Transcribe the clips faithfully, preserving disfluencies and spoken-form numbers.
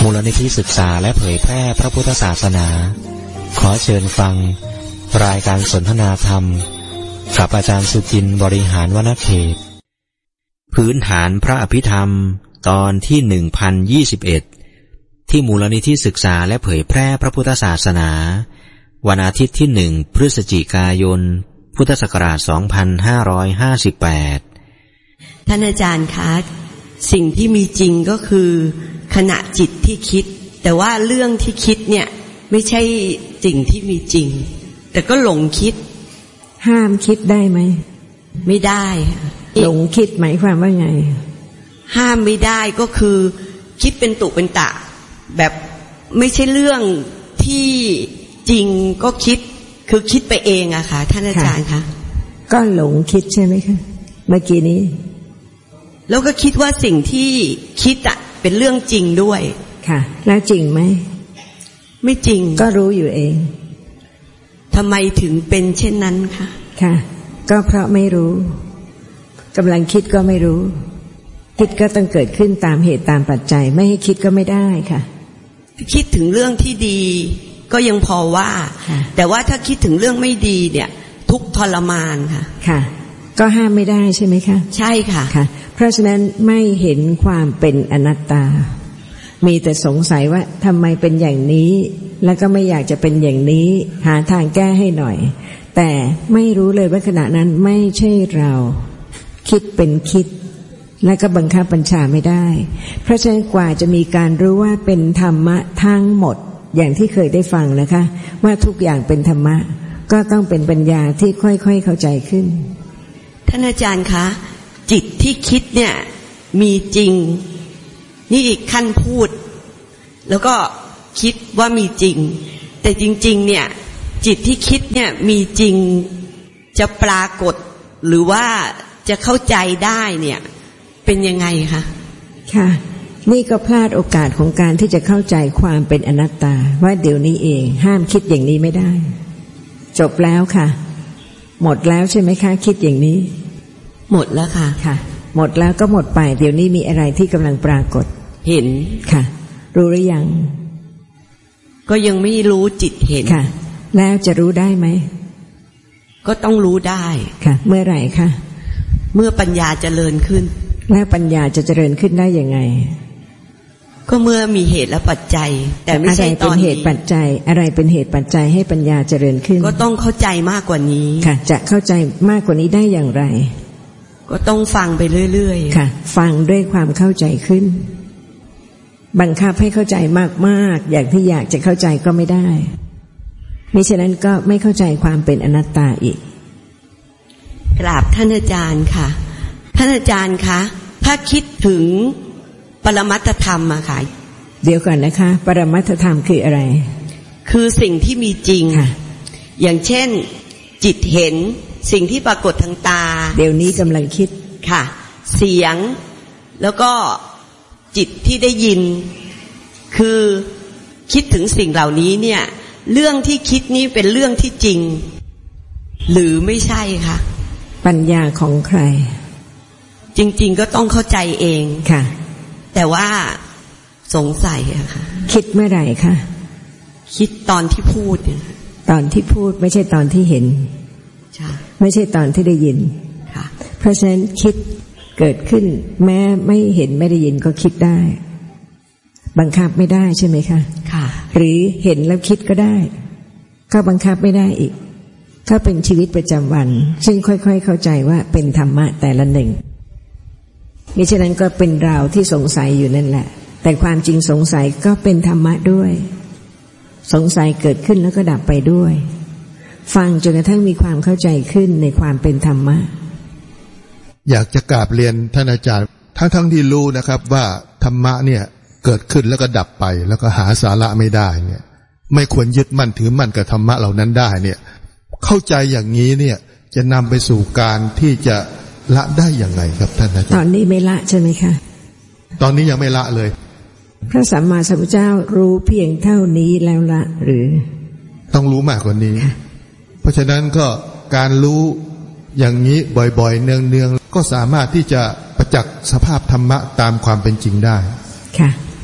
มูลนิธิศึกษาและเผยแพร่พระพุทธศาสนาขอเชิญฟังรายการสนทนาธรรมกับอาจารย์สุจินต์บริหารวณเขตพื้นฐานพระอภิธรรมตอนที่หนึ่งพันยี่สิบเอ็ดที่มูลนิธิศึกษาและเผยแพร่พระพุทธศาสนาวันอาทิตย์ที่หนึ่งพฤศจิกายนพุทธศักราชสองพันห้าร้อยห้าสิบแปดท่านอาจารย์คะสิ่งที่มีจริงก็คือขณะจิตที่คิดแต่ว่าเรื่องที่คิดเนี่ยไม่ใช่สิ่งที่มีจริงแต่ก็หลงคิดห้ามคิดได้ไหมไม่ได้หลงคิดหมายความว่าไงห้ามไม่ได้ก็คือคิดเป็นตุเป็นตะแบบไม่ใช่เรื่องที่จริงก็คิดคือคิดไปเองอะค่ะท่านอาจารย์คะก็หลงคิดใช่ไหมคะเมื่อกี้นี้แล้วก็คิดว่าสิ่งที่คิดอะเป็นเรื่องจริงด้วยค่ะแล้วจริงไหมไม่จริงก็รู้อยู่เองทำไมถึงเป็นเช่นนั้นคะค่ะก็เพราะไม่รู้กำลังคิดก็ไม่รู้คิดก็ต้องเกิดขึ้นตามเหตุตามปัจจัยไม่ให้คิดก็ไม่ได้ค่ะคิดถึงเรื่องที่ดีก็ยังพอว่าแต่ว่าถ้าคิดถึงเรื่องไม่ดีเนี่ยทุกข์ทรมานค่ะค่ะก็ห้ามไม่ได้ใช่ไหมคะใช่ค่ะค่ะเพราะฉะนั้นไม่เห็นความเป็นอนัตตามีแต่สงสัยว่าทำไมเป็นอย่างนี้แล้วก็ไม่อยากจะเป็นอย่างนี้หาทางแก้ให้หน่อยแต่ไม่รู้เลยว่าขณะนั้นไม่ใช่เราคิดเป็นคิดและก็บังคับบัญชาไม่ได้เพราะฉะนั้นกว่าจะมีการรู้ว่าเป็นธรรมะทั้งหมดอย่างที่เคยได้ฟังนะคะว่าทุกอย่างเป็นธรรมะก็ต้องเป็นปัญญาที่ค่อยๆเข้าใจขึ้นท่านอาจารย์คะจิตที่คิดเนี่ยมีจริงนี่อีกขั้นพูดแล้วก็คิดว่ามีจริงแต่จริงๆเนี่ยจิตที่คิดเนี่ยมีจริงจะปรากฏหรือว่าจะเข้าใจได้เนี่ยเป็นยังไงคะค่ะนี่ก็พลาดโอกาสของการที่จะเข้าใจความเป็นอนัตตาว่าเดี๋ยวนี้เองห้ามคิดอย่างนี้ไม่ได้จบแล้วค่ะหมดแล้วใช่ไหมคะคิดอย่างนี้หมดแล้วค่ะค่ะหมดแล้วก็หมดไปเดี๋ยวนี้มีอะไรที่กำลังปรากฏเห็นค่ะรู้หรือยังก็ยังไม่รู้จิตเห็นค่ะแล้วจะรู้ได้ไหมก็ต้องรู้ได้ค่ะเมื่อไหร่คะเมื่อปัญญาเจริญขึ้นแล้วปัญญาจะเจริญขึ้นได้ยังไงก็เมื่อมีเหตุและปัจจัยแต่ไม่ใช่ตอนนี้อะไรเป็นเหตุปัจจัยอะไรเป็นเหตุปัจจัยให้ปัญญาเจริญขึ้นก็ต้องเข้าใจมากกว่านี้ค่ะจะเข้าใจมากกว่านี้ได้อย่างไรก็ต้องฟังไปเรื่อยๆค่ะฟังด้วยความเข้าใจขึ้นบังคับให้เข้าใจมากๆอย่างที่อยากจะเข้าใจก็ไม่ได้มิฉะนั้นก็ไม่เข้าใจความเป็นอนัตตาอีกกราบท่านอาจารย์ค่ะท่านอาจารย์คะถ้าคิดถึงปรมัตถธรรมอะค่ะเดี๋ยวก่อนนะคะปรมัตถธรรมคืออะไรคือสิ่งที่มีจริงอย่างเช่นจิตเห็นสิ่งที่ปรากฏทางตาเดี๋ยวนี้กำลังคิดค่ะเสียงแล้วก็จิตที่ได้ยินคือคิดถึงสิ่งเหล่านี้เนี่ยเรื่องที่คิดนี้เป็นเรื่องที่จริงหรือไม่ใช่คะปัญญาของใครจริงๆก็ต้องเข้าใจเองค่ะแต่ว่าสงสัยอะค่ะคิดเมื่อไหร่คะคิดตอนที่พูดตอนที่พูดไม่ใช่ตอนที่เห็นใช่ไม่ใช่ตอนที่ได้ยินค่ะเพราะฉะนั้นคิดเกิดขึ้นแม้ไม่เห็นไม่ได้ยินก็คิดได้บังคับไม่ได้ใช่ไหมคะค่ะหรือเห็นแล้วคิดก็ได้ก็บังคับไม่ได้อีกก็เป็นชีวิตประจำวันซึ่งค่อยๆเข้าใจว่าเป็นธรรมะแต่ละหนึ่งมิฉะนั้นก็เป็นเราที่สงสัยอยู่นั่นแหละแต่ความจริงสงสัยก็เป็นธรรมะด้วยสงสัยเกิดขึ้นแล้วก็ดับไปด้วยฟังจนกระทั่งมีความเข้าใจขึ้นในความเป็นธรรมะอยากจะกราบเรียนท่านอาจารย์ทั้งๆที่รู้นะครับว่าธรรมะเนี่ยเกิดขึ้นแล้วก็ดับไปแล้วก็หาสาระไม่ได้เนี่ยไม่ควรยึดมั่นถือมั่นกับธรรมะเหล่านั้นได้เนี่ยเข้าใจอย่างนี้เนี่ยจะนำไปสู่การที่จะละได้อย่างไรครับท่านอาจารย์ตอนนี้ไม่ละใช่ไหมคะตอนนี้ยังไม่ละเลยพระสัมมาสัมพุทธเจ้ารู้เพียงเท่านี้แล้วละหรือต้องรู้มากกว่านี้เพราะฉะนั้นก็การรู้อย่างนี้บ่อยๆเนืองๆก็สามารถที่จะประจักษ์สภาพธรรมะตามความเป็นจริงได้ค่ะ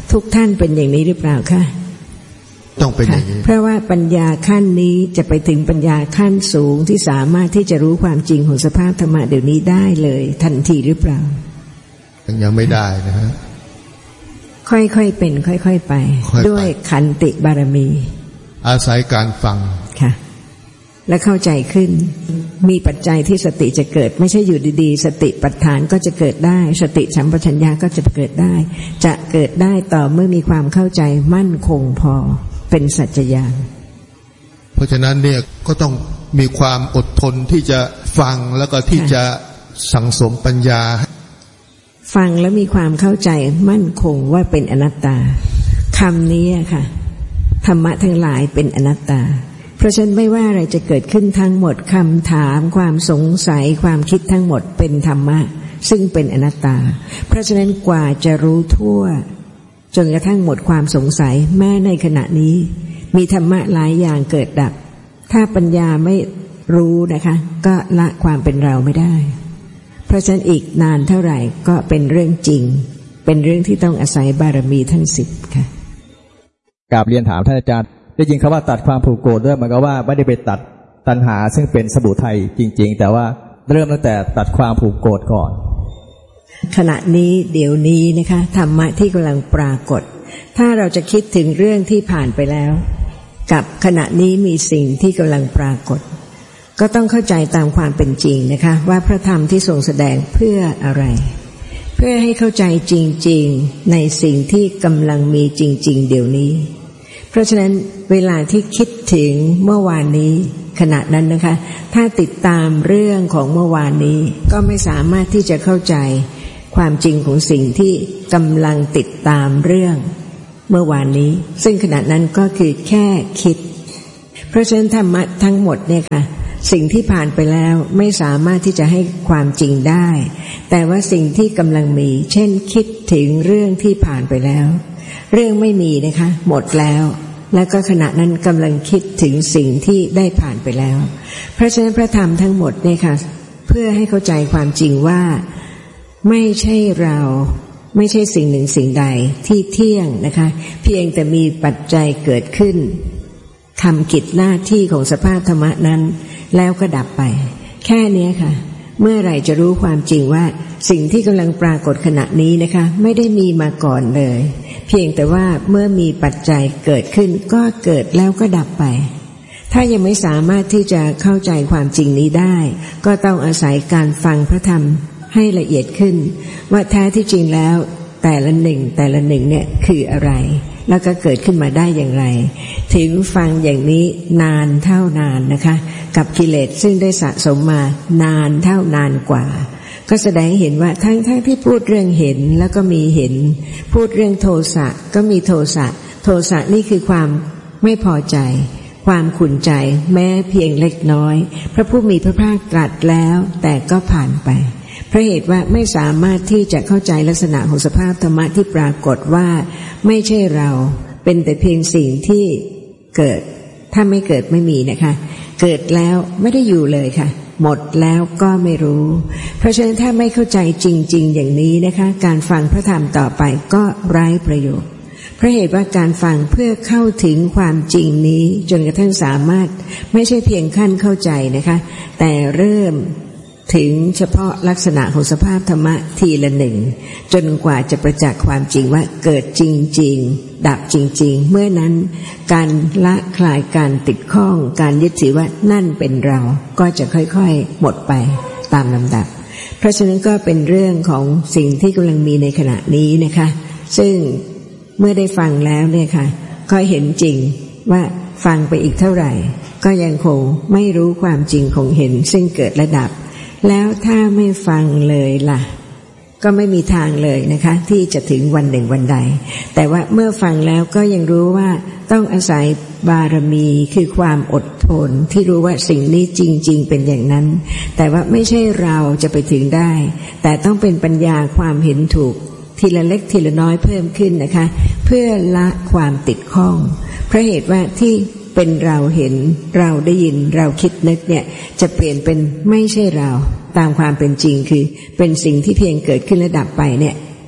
ทุกท่านเป็นอย่างนี้หรือเปล่าคะต้องเป็นอย่างนี้เพราะว่าปัญญาขั้นนี้จะไปถึงปัญญาขั้นสูงที่สามารถที่จะรู้ความจริงของสภาพธรรมะเดี๋ยวนี้ได้เลยทันทีหรือเปล่ายังไม่ได้นะฮะค่อยๆเป็นค่อยๆไปด้วยขันติบารมีอาศัยการฟังค่ะและเข้าใจขึ้นมีปัจจัยที่สติจะเกิดไม่ใช่อยู่ดีๆสติปัฏฐานก็จะเกิดได้สติสัมปชัญญะก็จะเกิดได้จะเกิดได้ต่อเมื่อมีความเข้าใจมั่นคงพอเป็นสัจจญาณเพราะฉะนั้นเนี่ยก็ต้องมีความอดทนที่จะฟังแล้วก็ที่จะสังสมปัญญาฟังแล้วมีความเข้าใจมั่นคงว่าเป็นอนัตตาคำนี้ค่ะธรรมะทั้งหลายเป็นอนัตตาเพราะฉะนั้นไม่ว่าอะไรจะเกิดขึ้นทั้งหมดคำถามความสงสัยความคิดทั้งหมดเป็นธรรมะซึ่งเป็นอนัตตาเพราะฉะนั้นกว่าจะรู้ทั่วจนกระทั่งหมดความสงสัยแม้ในขณะนี้มีธรรมะหลายอย่างเกิดดับถ้าปัญญาไม่รู้นะคะก็ละความเป็นเราไม่ได้เพราะฉะนั้นอีกนานเท่าไหร่ก็เป็นเรื่องจริงเป็นเรื่องที่ต้องอาศัยบารมีทั้งสิบค่ะกราบเรียนถามท่านอาจารย์ได้ยินคำว่าตัดความผูกโกรธด้วยมันก็ว่าไม่ได้ไปตัดตัณหาซึ่งเป็นสมุทัยจริงๆแต่ว่าเริ่มตั้งแต่ตัดความผูกโกรธก่อนขณะนี้เดี๋ยวนี้นะคะธรรมะที่กำลังปรากฏถ้าเราจะคิดถึงเรื่องที่ผ่านไปแล้วกับขณะนี้มีสิ่งที่กำลังปรากฏก็ต้องเข้าใจตามความเป็นจริงนะคะว่าพระธรรมที่ทรงแสดงเพื่ออะไรเพื่อให้เข้าใจจริงๆในสิ่งที่กำลังมีจริงๆเดี๋ยวนี้เพราะฉะนั้นเวลาที่คิดถึงเมื่อวานนี้ขณะนั้นนะคะถ้าติดตามเรื่องของเมื่อวานนี้ก็ไม่สามารถที่จะเข้าใจความจริงของสิ่งที่กำลังติดตามเรื่องเมื่อวานนี้ซึ่งขณะนั้นก็คือแค่คิดเพราะฉะนั้นธรรมะทั้งหมดเนี่ยค่ะสิ่งที่ผ่านไปแล้วไม่สามารถที่จะให้ความจริงได้แต่ว่าสิ่งที่กำลังมีเช่นคิดถึงเรื่องที่ผ่านไปแล้วเรื่องไม่มีนะคะหมดแล้วแล้วก็ขณะนั้นกำลังคิดถึงสิ่งที่ได้ผ่านไปแล้วเพราะฉะนั้นพระธรรมทั้งหมดเนี่ยค่ะเพื่อให้เข้าใจความจริงว่าไม่ใช่เราไม่ใช่สิ่งหนึ่งสิ่งใดที่เที่ยงนะคะเพียงแต่มีปัจจัยเกิดขึ้นทำกิจหน้าที่ของสภาพธรรมะนั้นแล้วก็ดับไปแค่นี้ค่ะเมื่อไหร่จะรู้ความจริงว่าสิ่งที่กำลังปรากฏขณะนี้นะคะไม่ได้มีมาก่อนเลยเพียงแต่ว่าเมื่อมีปัจจัยเกิดขึ้นก็เกิดแล้วก็ดับไปถ้ายังไม่สามารถที่จะเข้าใจความจริงนี้ได้ก็ต้องอาศัยการฟังพระธรรมให้ละเอียดขึ้นว่าแท้ที่จริงแล้วแต่ละหนึ่งแต่ละหนึ่งเนี่ยคืออะไรแล้วก็เกิดขึ้นมาได้อย่างไรถึงฟังอย่างนี้นานเท่านานนะคะกับกิเลสซึ่งได้สะสมมานานเท่านานกว่าก็แสดงให้เห็นว่าทั้งทั้งที่พูดเรื่องเห็นแล้วก็มีเห็นพูดเรื่องโทสะก็มีโทสะโทสะนี่คือความไม่พอใจความขุ่นใจแม้เพียงเล็กน้อยพระผู้มีพระภาคตรัสแล้วแต่ก็ผ่านไปเพราะเหตุว่าไม่สามารถที่จะเข้าใจลักษณะของสภาพธรรมะที่ปรากฏว่าไม่ใช่เราเป็นแต่เพียงสิ่งที่เกิดถ้าไม่เกิดไม่มีนะคะเกิดแล้วไม่ได้อยู่เลยค่ะหมดแล้วก็ไม่รู้เพราะฉะนั้นถ้าไม่เข้าใจจริงๆอย่างนี้นะคะการฟังพระธรรมต่อไปก็ไร้ประโยชน์เพราะเหตุว่าการฟังเพื่อเข้าถึงความจริงนี้จนกระทั่งสามารถไม่ใช่เพียงขั้นเข้าใจนะคะแต่เริ่มถึงเฉพาะลักษณะของสภาพธรรมะทีละหนึ่งจนกว่าจะประจักษ์ความจริงว่าเกิดจริงๆดับจริงๆเมื่อนั้นการละคลายการติดข้องการยึดถือว่านั่นเป็นเราก็จะค่อยๆหมดไปตามลำดับเพราะฉะนั้นก็เป็นเรื่องของสิ่งที่กำลังมีในขณะนี้นะคะซึ่งเมื่อได้ฟังแล้วเนี่ยค่ะก็เห็นจริงว่าฟังไปอีกเท่าไหร่ก็ยังคงไม่รู้ความจริงของเห็นซึ่งเกิดและดับแล้วถ้าไม่ฟังเลยล่ะก็ไม่มีทางเลยนะคะที่จะถึงวันหนึ่งวันใดแต่ว่าเมื่อฟังแล้วก็ยังรู้ว่าต้องอาศัยบารมีคือความอดทนที่รู้ว่าสิ่งนี้จริงๆเป็นอย่างนั้นแต่ว่าไม่ใช่เราจะไปถึงได้แต่ต้องเป็นปัญญาความเห็นถูกทีละเล็กทีละน้อยเพิ่มขึ้นนะคะเพื่อละความติดข้องเพราะเหตุว่าที่เป็นเราเห็นเราได้ยินเราคิดนึกเนี่ยจะเปลี่ยนเป็นไม่ใช่เราตามความเป็นจริงคือเป็นสิ่งที่เพียงเกิดขึ้นและดับไปเนี่ย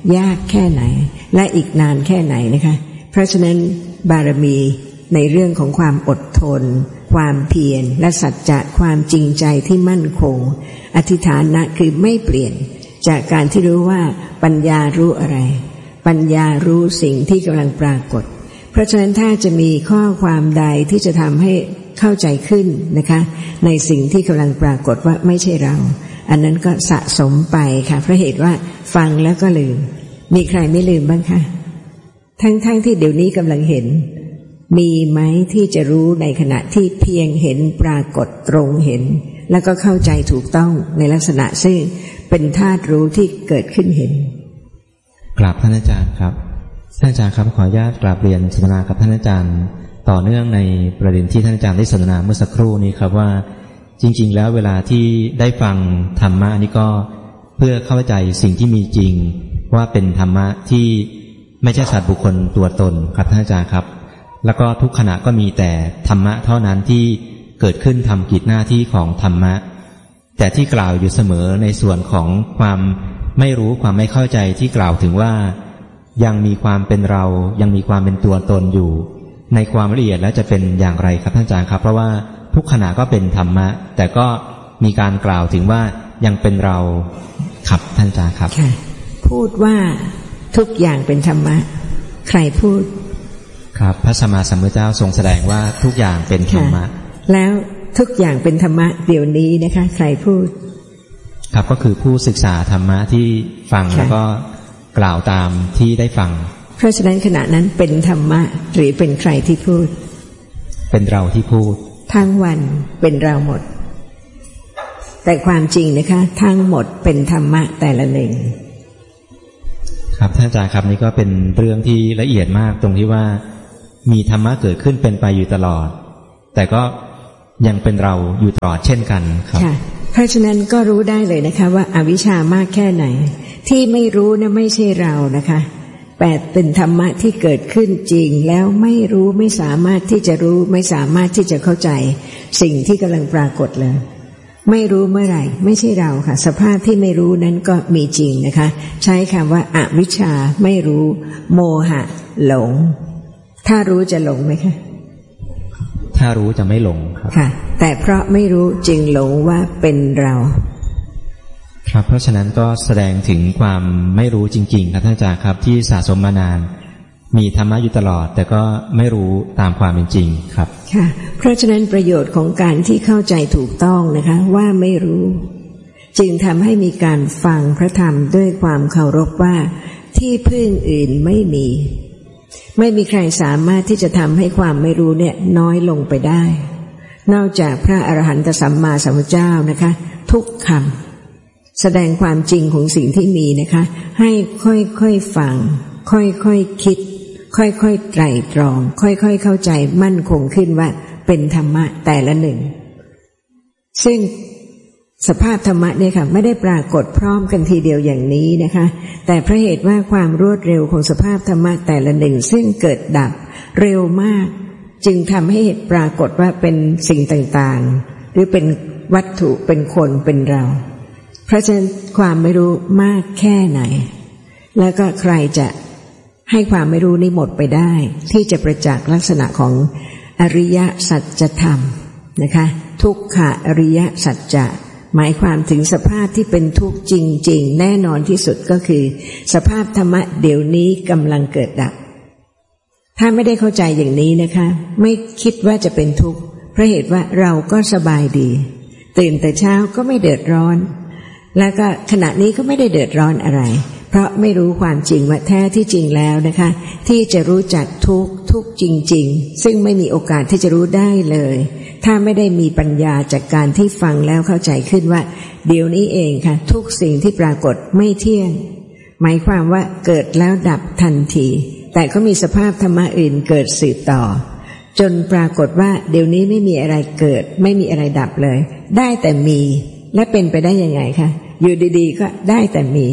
ยากแค่ไหนและอีกนานแค่ไหนนะคะเพราะฉะนั้นบารมีในเรื่องของความอดทนความเพียรและสัจจะความจริงใจที่มั่นคงอธิษฐานะคือไม่เปลี่ยนจากการที่รู้ว่าปัญญารู้อะไรปัญญารู้สิ่งที่กำลังปรากฏเพราะฉะนั้นถ้าจะมีข้อความใดที่จะทำให้เข้าใจขึ้นนะคะในสิ่งที่กำลังปรากฏว่าไม่ใช่เราอันนั้นก็สะสมไปค่ะเพราะเหตุว่าฟังแล้วก็ลืมมีใครไม่ลืมบ้างคะทั้งๆ ท, ที่เดี๋ยวนี้กำลังเห็นมีไหมที่จะรู้ในขณะที่เพียงเห็นปรากฏตรงเห็นแล้วก็เข้าใจถูกต้องในลักษณะซึ่งเป็นธาตุรู้ที่เกิดขึ้นเห็นกราบท่านอาจารย์ครับท่านอาจารย์ครับขออนุญาตกราบเรียนสนทนากับท่านอาจารย์ต่อเนื่องในประเด็นที่ท่านอาจารย์ได้สนทนาเมื่อสักครู่นี้ครับว่าจริงๆแล้วเวลาที่ได้ฟังธรรมะนี่ก็เพื่อเข้าใจสิ่งที่มีจริงว่าเป็นธรรมะที่ไม่ใช่สัตว์บุคคลตัวตนครับท่านอาจารย์ครับแล้วก็ทุกขณะก็มีแต่ธรรมะเท่านั้นที่เกิดขึ้นทำกิจหน้าที่ของธรรมะแต่ที่กล่าวอยู่เสมอในส่วนของความไม่รู้ความไม่เข้าใจที่กล่าวถึงว่ายังมีความเป็นเรายังมีความเป็นตัวตนอยู่ในความละเอียดแล้วจะเป็นอย่างไรครับท่านอาจารย์ครับเพราะว่าทุกขณะก็เป็นธรรมะแต่ก็มีการกล่าวถึงว่ายังเป็นเราครับท่านอาจารย์ครับพูดว่าทุกอย่างเป็นธรรมะใครพูดครับพระสัมมาสัมพุทธเจ้าทรงแสดงว่าทุกอย่างเป็นธรรมะแล้วทุกอย่างเป็นธรรมะเดี๋ยวนี้นะคะใครพูดครับก็คือผู้ศึกษาธรรมะที่ฟังแล้วก็กล่าวตามที่ได้ฟังเพราะฉะนั้นขณะนั้นเป็นธรรมะหรือเป็นใครที่พูดเป็นเราที่พูดทั้งวันเป็นเราหมดแต่ความจริงนะคะทั้งหมดเป็นธรรมะแต่ละหนึ่งครับท่านอาจารย์ครับนี่ก็เป็นเรื่องที่ละเอียดมากตรงที่ว่ามีธรรมะเกิดขึ้นเป็นไปอยู่ตลอดแต่ก็ยังเป็นเราอยู่ตลอดเช่นกันครับค่ะเพราะฉะนั้นก็รู้ได้เลยนะคะว่าอวิชชามากแค่ไหนที่ไม่รู้นะไม่ใช่เรานะคะแต่เป็นธรรมะที่เกิดขึ้นจริงแล้วไม่รู้ไม่สามารถที่จะรู้ไม่สามารถที่จะเข้าใจสิ่งที่กำลังปรากฏเลยไม่รู้เมื่อไหร่ไม่ใช่เราค่ะสภาพที่ไม่รู้นั้นก็มีจริงนะคะใช้คำว่าอวิชชาไม่รู้โมหะหลงถ้ารู้จะหลงไหมคะถ้ารู้จะไม่หลงครับค่ะแต่เพราะไม่รู้จึงหลงว่าเป็นเราครับเพราะฉะนั้นก็แสดงถึงความไม่รู้จริงๆครับท่านอาจารย์ครับที่สะสมมานานมีธรรมะอยู่ตลอดแต่ก็ไม่รู้ตามความเป็นจริงครับค่ะเพราะฉะนั้นประโยชน์ของการที่เข้าใจถูกต้องนะคะว่าไม่รู้จึงทำให้มีการฟังพระธรรมด้วยความเคารพว่าที่พึ่งอื่นไม่มีไม่มีใครสามารถที่จะทำให้ความไม่รู้เนี่ยน้อยลงไปได้นอกจากพระอรหันตสัมมาสัมพุทธเจ้านะคะทุกคำแสดงความจริงของสิ่งที่มีนะคะให้ค่อยๆฟังค่อยๆ ค, คิดค่อยๆไตร่ตรองค่อยๆเข้าใจมั่นคงขึ้นว่าเป็นธรรมะแต่ละหนึ่งซึ่งสภาพธรรมะเนี่ยค่ะไม่ได้ปรากฏพร้อมกันทีเดียวอย่างนี้นะคะแต่เพราะเหตุว่าความรวดเร็วของสภาพธรรมะแต่ละหนึ่งซึ่งเกิดดับเร็วมากจึงทำให้ปรากฏว่าเป็นสิ่งต่างๆหรือเป็นวัตถุเป็นคนเป็นเราเพราะฉะนั้นความไม่รู้มากแค่ไหนแล้วก็ใครจะให้ความไม่รู้นี้หมดไปได้ที่จะประจักษ์ลักษณะของอริยสัจธรรมนะคะทุกขะอริยสัจจะหมายความถึงสภาพที่เป็นทุกข์จริงๆแน่นอนที่สุดก็คือสภาพธรรมะเดี๋ยวนี้กำลังเกิดดับถ้าไม่ได้เข้าใจอย่างนี้นะคะไม่คิดว่าจะเป็นทุกข์เพราะเหตุว่าเราก็สบายดีตื่นแต่เช้าก็ไม่เดือดร้อนแล้วก็ขณะนี้ก็ไม่ได้เดือดร้อนอะไรเพราะไม่รู้ความจริงว่าแท้ที่จริงแล้วนะคะที่จะรู้จักทุกทุกจริงๆซึ่งไม่มีโอกาสที่จะรู้ได้เลยถ้าไม่ได้มีปัญญาจากการที่ฟังแล้วเข้าใจขึ้นว่าเดี๋ยวนี้เองค่ะทุกสิ่งที่ปรากฏไม่เที่ยงหมายความว่าเกิดแล้วดับทันทีแต่ก็มีสภาพธรรมะอื่นเกิดสืบต่อจนปรากฏว่าเดี๋ยวนี้ไม่มีอะไรเกิดไม่มีอะไรดับเลยได้แต่มีและเป็นไปได้ยังไงคะอยู่ดีๆก็ได้แต่มี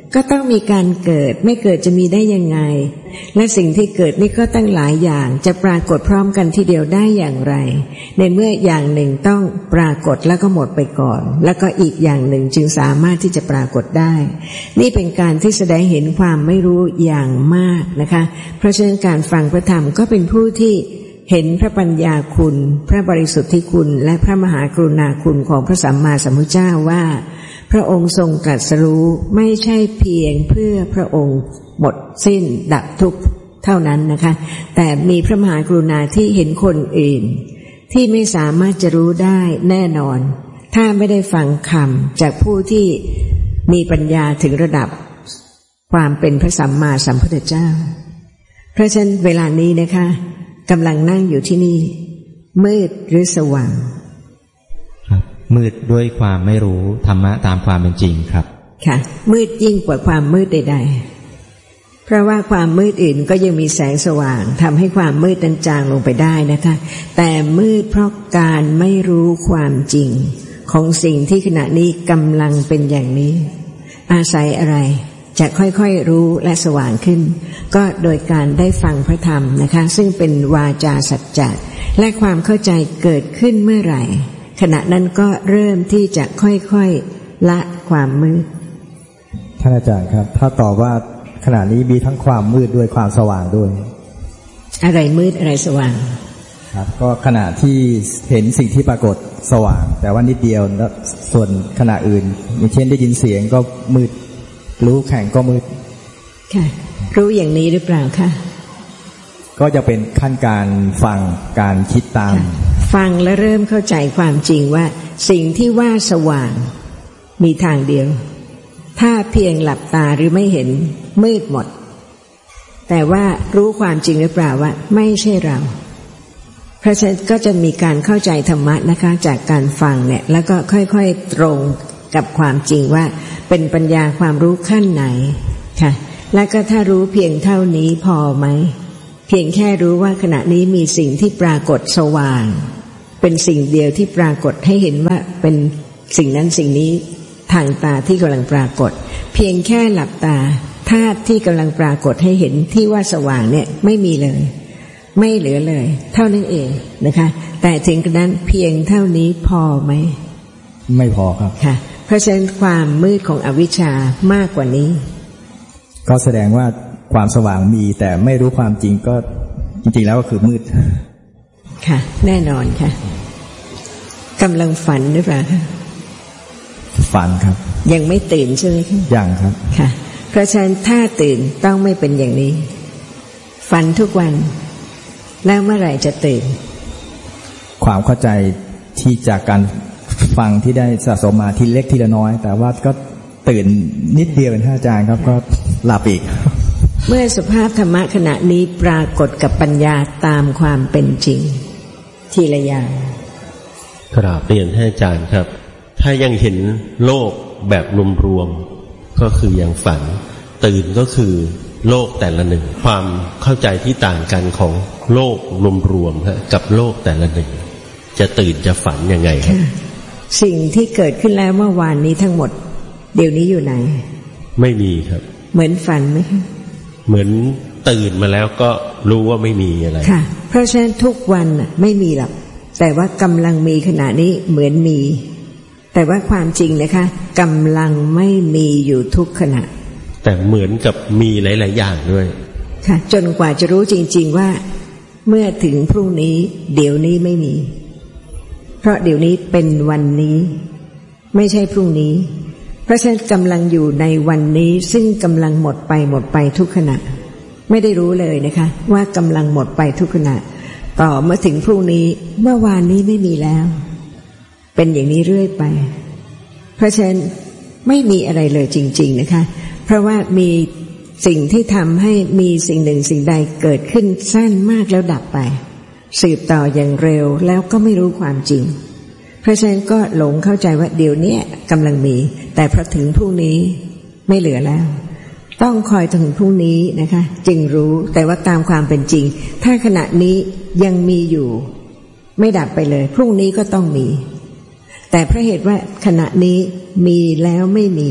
ก็ต้องมีการเกิดไม่เกิดจะมีได้ยังไงและสิ่งที่เกิดนี่ก็ตั้งหลายอย่างจะปรากฏพร้อมกันทีเดียวได้อย่างไรในเมื่ออย่างหนึ่งต้องปรากฏแล้วก็หมดไปก่อนแล้วก็อีกอย่างหนึ่งจึงสามารถที่จะปรากฏได้นี่เป็นการที่แสดงเห็นความไม่รู้อย่างมากนะคะเพราะฉะนั้นการฟังพระธรรมก็เป็นผู้ที่เห็นพระปัญญาคุณพระบริสุทธิคุณและพระมหากรุณาคุณของพระสัมมาสัมพุทธเจ้าว่าพระองค์ทรงตรัสรู้ไม่ใช่เพียงเพื่อพระองค์หมดสิ้นดับทุกข์เท่านั้นนะคะแต่มีพระมหากรุณาที่เห็นคนอื่นที่ไม่สามารถจะรู้ได้แน่นอนถ้าไม่ได้ฟังคำจากผู้ที่มีปัญญาถึงระดับความเป็นพระสัมมาสัมพุทธเจ้าเพราะฉะนั้นเวลานี้นะคะกำลังนั่งอยู่ที่นี่มืดหรือสว่างครับมืดด้วยความไม่รู้ธรรมะตามความเป็นจริงครับค่ะมืดยิ่งกว่าความมืดใดๆเพราะว่าความมืดอื่นก็ยังมีแสงสว่างทำให้ความมืดนั้นจางลงไปได้นะคะแต่มืดเพราะการไม่รู้ความจริงของสิ่งที่ขณะนี้กำลังเป็นอย่างนี้อาศัยอะไรจะค่อยๆรู้และสว่างขึ้นก็โดยการได้ฟังพระธรรมนะคะซึ่งเป็นวาจาสัจจะและความเข้าใจเกิดขึ้นเมื่อไหร่ขณะนั้นก็เริ่มที่จะค่อยๆละความมืดท่านอาจารย์ครับถ้าตอบว่าขณะนี้มีทั้งความมืดด้วยความสว่างด้วยอะไรมืดอะไรสว่างครับก็ขณะที่เห็นสิ่งที่ปรากฏสว่างแต่ว่านิดเดียวแล้วส่วนขณะอื่นอย่างเช่นได้ยินเสียงก็มืดรู้แข่งก็มืดค่ะรู้อย่างนี้หรือเปล่าคะก็จะเป็นขั้นการฟังการคิดตามฟังและเริ่มเข้าใจความจริงว่าสิ่งที่ว่าสว่างมีทางเดียวถ้าเพียงหลับตาหรือไม่เห็นมืดหมดแต่ว่ารู้ความจริงหรือเปล่าว่าไม่ใช่เราเพราะฉะนั้นก็จะมีการเข้าใจธรรมะนะคะจากการฟังเนี่ยแล้วก็ค่อยๆตรงกับความจริงว่าเป็นปัญญาความรู้ขั้นไหนค่ะแล้วก็ถ้ารู้เพียงเท่านี้พอไหมเพียงแค่รู้ว่าขณะนี้มีสิ่งที่ปรากฏสว่างเป็นสิ่งเดียวที่ปรากฏให้เห็นว่าเป็นสิ่งนั้นสิ่งนี้ทางตาที่กำลังปรากฏเพียงแค่หลับตาธาตุที่กำลังปรากฏให้เห็นที่ว่าสว่างเนี่ยไม่มีเลยไม่เหลือเลยเท่านั้นเองนะคะแต่ถึงกระนั้นเพียงเท่านี้พอไหมไม่พอครับค่ะเพราะฉะนั้นความมืดของอวิชชามากกว่านี้ก็แสดงว่าความสว่างมีแต่ไม่รู้ความจริงก็จริงๆแล้วก็คือมืดค่ะแน่นอนค่ะกำลังฝันหรือเปล่าคะฝันครับยังไม่ตื่นใช่ไหมคะยังครับค่ะเพราะฉะนั้นถ้าตื่นต้องไม่เป็นอย่างนี้ฝันทุกวันแล้วเมื่อไหร่จะตื่นความเข้าใจที่จากการฟังที่ได้สะสมมาทีเล็กทีละน้อยแต่ว่าก็ตื่นนิดเดียวเป็นท่านอาจารย์ครับก็หลับอีกเมื่อสภาพธรรมะขณะนี้ปรากฏกับปัญญาตามความเป็นจริงทีละอย่างกราบเรียนท่านอาจารย์ครับถ้ายังเห็นโลกแบบรวมๆก็คือยังฝันตื่นก็คือโลกแต่ละหนึ่งความเข้าใจที่ต่างกันของโลกรวมๆฮะกับโลกแต่ละหนึ่งจะตื่นจะฝันยังไงครับสิ่งที่เกิดขึ้นแล้วเมื่อวานนี้ทั้งหมดเดี๋ยวนี้อยู่ไหนไม่มีครับเหมือนฝันไหมคะเหมือนตื่นมาแล้วก็รู้ว่าไม่มีอะไรค่ะเพราะฉะนั้นทุกวันไม่มีหรอกแต่ว่ากำลังมีขณะนี้เหมือนมีแต่ว่าความจริงนะคะกำลังไม่มีอยู่ทุกขณะแต่เหมือนกับมีหลายๆอย่างด้วยค่ะจนกว่าจะรู้จริงๆว่าเมื่อถึงพรุ่งนี้เดี๋ยวนี้ไม่มีเพราะเดี๋ยวนี้เป็นวันนี้ไม่ใช่พรุ่งนี้เพราะฉะนั้นกำลังอยู่ในวันนี้ซึ่งกำลังหมดไปหมดไปทุกขณะไม่ได้รู้เลยนะคะว่ากำลังหมดไปทุกขณะต่อเมื่อถึงพรุ่งนี้เมื่อวานนี้ไม่มีแล้วเป็นอย่างนี้เรื่อยไปเพราะฉะนั้นไม่มีอะไรเลยจริงๆนะคะเพราะว่ามีสิ่งที่ทำให้มีสิ่งหนึ่งสิ่งใดเกิดขึ้นสั้นมากแล้วดับไปสืบต่ออย่างเร็วแล้วก็ไม่รู้ความจริงเพราะฉะนั้นก็หลงเข้าใจว่าเดี๋ยวนี้กำลังมีแต่พอถึงพรุ่งนี้ไม่เหลือแล้วต้องคอยถึงพรุ่งนี้นะคะจึงรู้แต่ว่าตามความเป็นจริงถ้าขณะนี้ยังมีอยู่ไม่ดับไปเลยพรุ่งนี้ก็ต้องมีแต่เพราะเหตุว่าขณะนี้มีแล้วไม่มี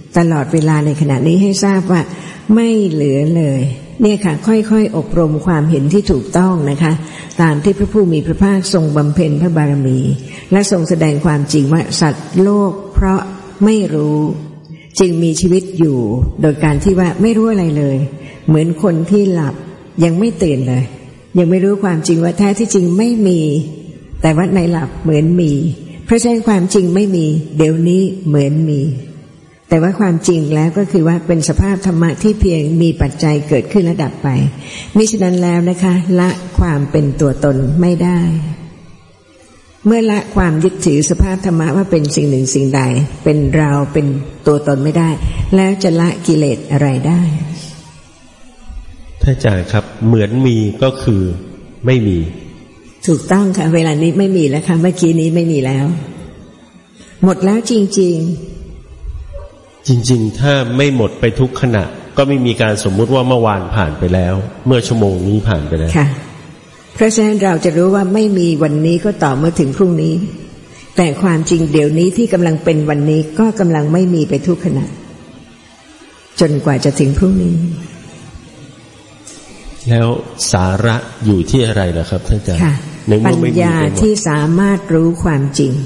ตลอดเวลาในขณะนี้ให้ทราบว่าไม่เหลือเลยเนี่ยค่ะค่อยๆอบรมความเห็นที่ถูกต้องนะคะตามที่พระผู้มีพระภาคทรงบำเพ็ญพระบารมีและทรงแสดงความจริงว่าสัตว์โลกเพราะไม่รู้จึงมีชีวิตอยู่โดยการที่ว่าไม่รู้อะไรเลยเหมือนคนที่หลับยังไม่ตื่นเลยยังไม่รู้ความจริงว่าแท้ที่จริงไม่มีแต่ว่าในหลับเหมือนมีเพราะฉะนั้นความจริงไม่มีเดี๋ยวนี้เหมือนมีแต่ว่าความจริงแล้วก็คือว่าเป็นสภาพธรรมะที่เพียงมีปัจจัยเกิดขึ้นและดับไปมิฉะนั้นแล้วนะคะละความเป็นตัวตนไม่ได้เมื่อละความยึดถือสภาพธรรมะว่าเป็นสิ่งหนึ่งสิ่งใดเป็นเราเป็นตัวตนไม่ได้แล้วจะละกิเลสอะไรได้ท่านอาจารย์ครับเหมือนมีก็คือไม่มีถูกต้องค่ะเวลานี้ไม่มีแล้วค่ะเมื่อกี้นี้ไม่มีแล้วหมดแล้วจริงๆจริงๆถ้าไม่หมดไปทุกขณะก็ไม่มีการสมมุติว่าเมื่อวานผ่านไปแล้วเมื่อชั่วโมงนี้ผ่านไปแล้วค่ะเพราะฉะนั้นเราจะรู้ว่าไม่มีวันนี้ก็ต่อเมื่อถึงพรุ่งนี้แต่ความจริงเดี๋ยวนี้ที่กำลังเป็นวันนี้ก็กำลังไม่มีไปทุกขณะจนกว่าจะถึงพรุ่งนี้แล้วสาระอยู่ที่อะไรล่ะครับท่านอาจารย์ปัญญาที่สามารถรู้ความจริง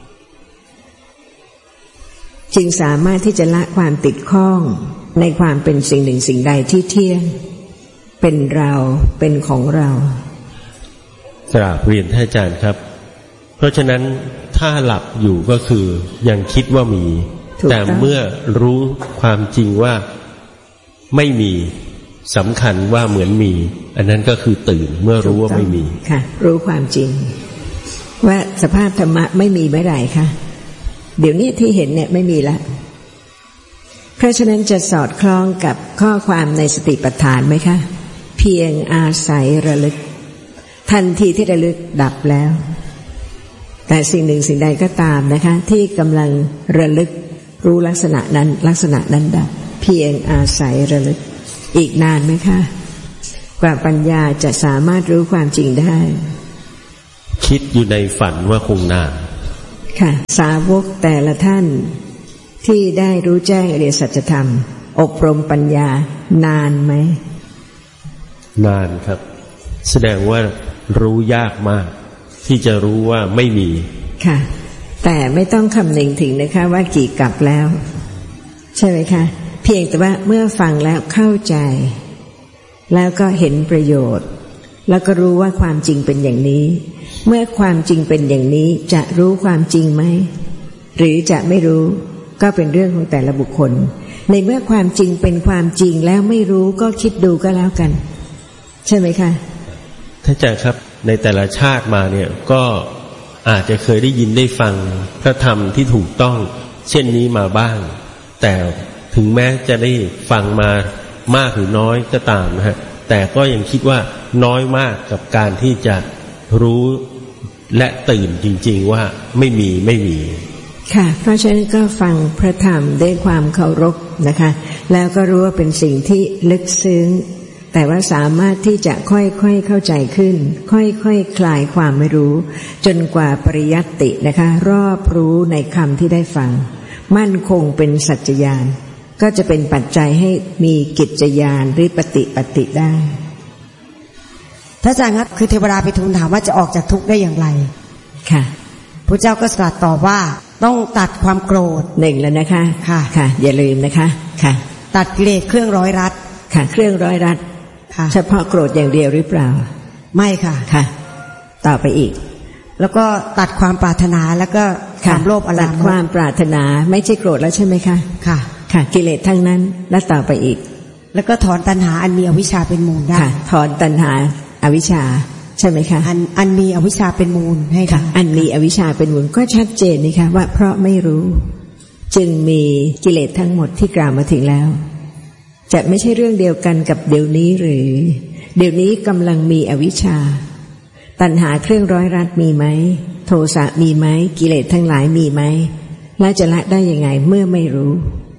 จึงสามารถที่จะละความติดข้องในความเป็นสิ่งหนึ่งสิ่งใดที่เที่ยงเป็นเราเป็นของเรากราบเรียนท่านอาจารย์ครับเพราะฉะนั้นถ้าหลับอยู่ก็คือยังคิดว่ามีแต่เมื่อรู้ความจริงว่าไม่มีสำคัญว่าเหมือนมีอันนั้นก็คือตื่นเมื่อรู้ว่าไม่มีค่ะรู้ความจริงว่าสภาพธรรมะไม่มีเมื่อไหร่ค่ะเดี๋ยวนี้ที่เห็นเนี่ยไม่มีละเพราะฉะนั้นจะสอดคล้องกับข้อความในสติปัฏฐานไหมคะเพียงอาศัยระลึกทันทีที่ระลึกดับแล้วแต่สิ่งหนึ่งสิ่งใดก็ตามนะคะที่กำลังระลึกรู้ลักษณะนั้นลักษณะนั้นดับเพียงอาศัยระลึกอีกนานไหมคะกว่าปัญญาจะสามารถรู้ความจริงได้คิดอยู่ในฝันว่าคงนานค่ะสาวกแต่ละท่านที่ได้รู้แจ้งอริยสัจธรรมอบรมปัญญานานไหมนานครับแสดงว่ารู้ยากมากที่จะรู้ว่าไม่มีค่ะแต่ไม่ต้องคำนึงถึงนะคะว่ากี่กลับแล้วใช่ไหมคะเพียงแต่ว่าเมื่อฟังแล้วเข้าใจแล้วก็เห็นประโยชน์แล้วก็รู้ว่าความจริงเป็นอย่างนี้เมื่อความจริงเป็นอย่างนี้จะรู้ความจริงไหมหรือจะไม่รู้ก็เป็นเรื่องของแต่ละบุคคลในเมื่อความจริงเป็นความจริงแล้วไม่รู้ก็คิดดูก็แล้วกันใช่ไหมคะท่านอาจารย์ครับในแต่ละชาติมาเนี่ยก็อาจจะเคยได้ยินได้ฟังพระธรรมที่ถูกต้องเช่นนี้มาบ้างแต่ถึงแม้จะได้ฟังมามากหรือน้อยก็ตามนะฮะแต่ก็ยังคิดว่าน้อยมากกับการที่จะรู้และตื่นจริงๆว่าไม่มีไม่มีค่ะเพราะฉะนั้นก็ฟังพระธรรมด้วยความเคารพนะคะแล้วก็รู้ว่าเป็นสิ่งที่ลึกซึ้งแต่ว่าสามารถที่จะค่อยๆเข้าใจขึ้นค่อยๆ ค, คลายความไม่รู้จนกว่าปริยัตินะคะรอบรู้ในคำที่ได้ฟังมั่นคงเป็นสัจจญาณก็จะเป็นปัจจัยให้มีกิจญาณหรือปฏิปฏิได้ท่านอาจารย์ครับคือเทวดาไปทูลถามว่าจะออกจากทุกข์ได้อย่างไรค่ะพระเจ้าก็ตรัสตอบว่าต้องตัดความโกรธหนึ่งแล้วนะคะค่ะค่ะอย่าลืมนะคะค่ะตัดกิเลสเครื่องร้อยรัดค่ะเครื่องร้อยรัดค่ะเฉพาะโกรธอย่างเดียวหรือเปล่าไม่ค่ะค่ะต่อไปอีกแล้วก็ตัดความปรารถนาแล้วก็ความโลภอลามตัดความปรารถนาไม่ใช่โกรธแล้วใช่ไหมคะค่ะค่ะกิเลสทั้งนั้นแล้วต่อไปอีกแล้วก็ถอนตัณหาอันมีอวิชชาเป็นมูลได้ค่ะถอนตัณหาอวิชชาใช่ไหมคะอันอันมีอวิชชาเป็นมูลให้ค่ะอันมีอวิชชาเป็นมูลก็ชัดเจนนี่ค่ะว่าเพราะไม่รู้จึงมีกิเลสทั้งหมดที่กล่าวมาถึงแล้วจะไม่ใช่เรื่องเดียวกันกับเดี๋ยวนี้หรือเดี๋ยวนี้กำลังมีอวิชชาตัณหาเครื่องร้อยรัดมีไหมโทสะมีไหมกิเลสทั้งหลายมีไหมแล้วจะละได้ยังไงเมื่อไม่รู้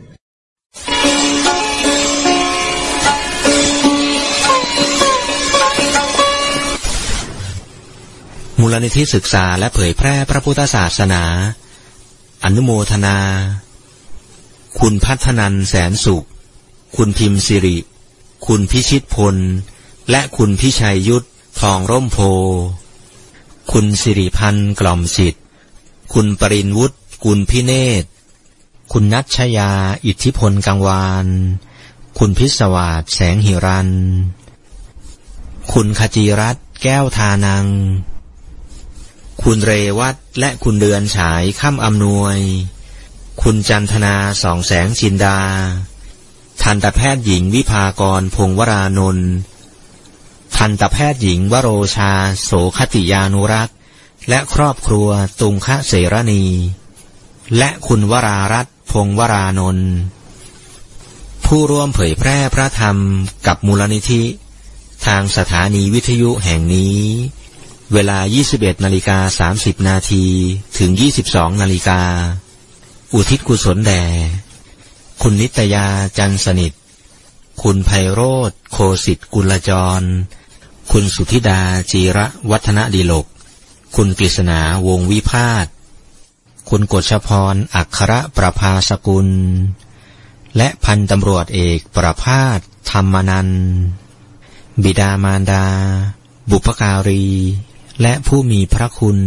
มูลนิธิศึกษาและเผยแพร่พระพุทธศาสนาอนุโมทนาคุณพัฒนันแสนสุขคุณพิมพ์สิริคุณพิชิตพลและคุณพิชัยยุทธทองร่มโพคุณสิริพันธ์กล่อมจิตคุณปรินวุฒิกุลพิเนศคุณนัชชยาอิทธิพลกังวานคุณพิศวาสแสงหิรันคุณขจีรัตน์แก้วทานังคุณเรวัตและคุณเดือนฉายค่ำอำนวยคุณจันทนาสองแสงจินดาทันตแพทย์หญิงวิภากรพงวรานนท์ทันตแพทย์หญิงวโรชาโสคติยานุรักษ์และครอบครัวตุงคะเสรณีและคุณวรารัตน์พงวรานนท์ผู้ร่วมเผยแพร่พระธรรมกับมูลนิธิทางสถานีวิทยุแห่งนี้เวลา ยี่สิบเอ็ดนาฬิกาสามสิบนาทีถึง ยี่สิบสองนาฬิกาอุทิศกุศลแด่คุณนิตยาจันสนิทคุณไพโรธโคสิทธิ์กุลจรคุณสุธิดาจีระวัฒนดิลกคุณกฤษณาวงวิพาทคุณกฤษพรอัครประภาสกุลและพันตำรวจเอกประภาสธรรมนันท์บิดามารดาบุพการีและผู้มีพระคุณ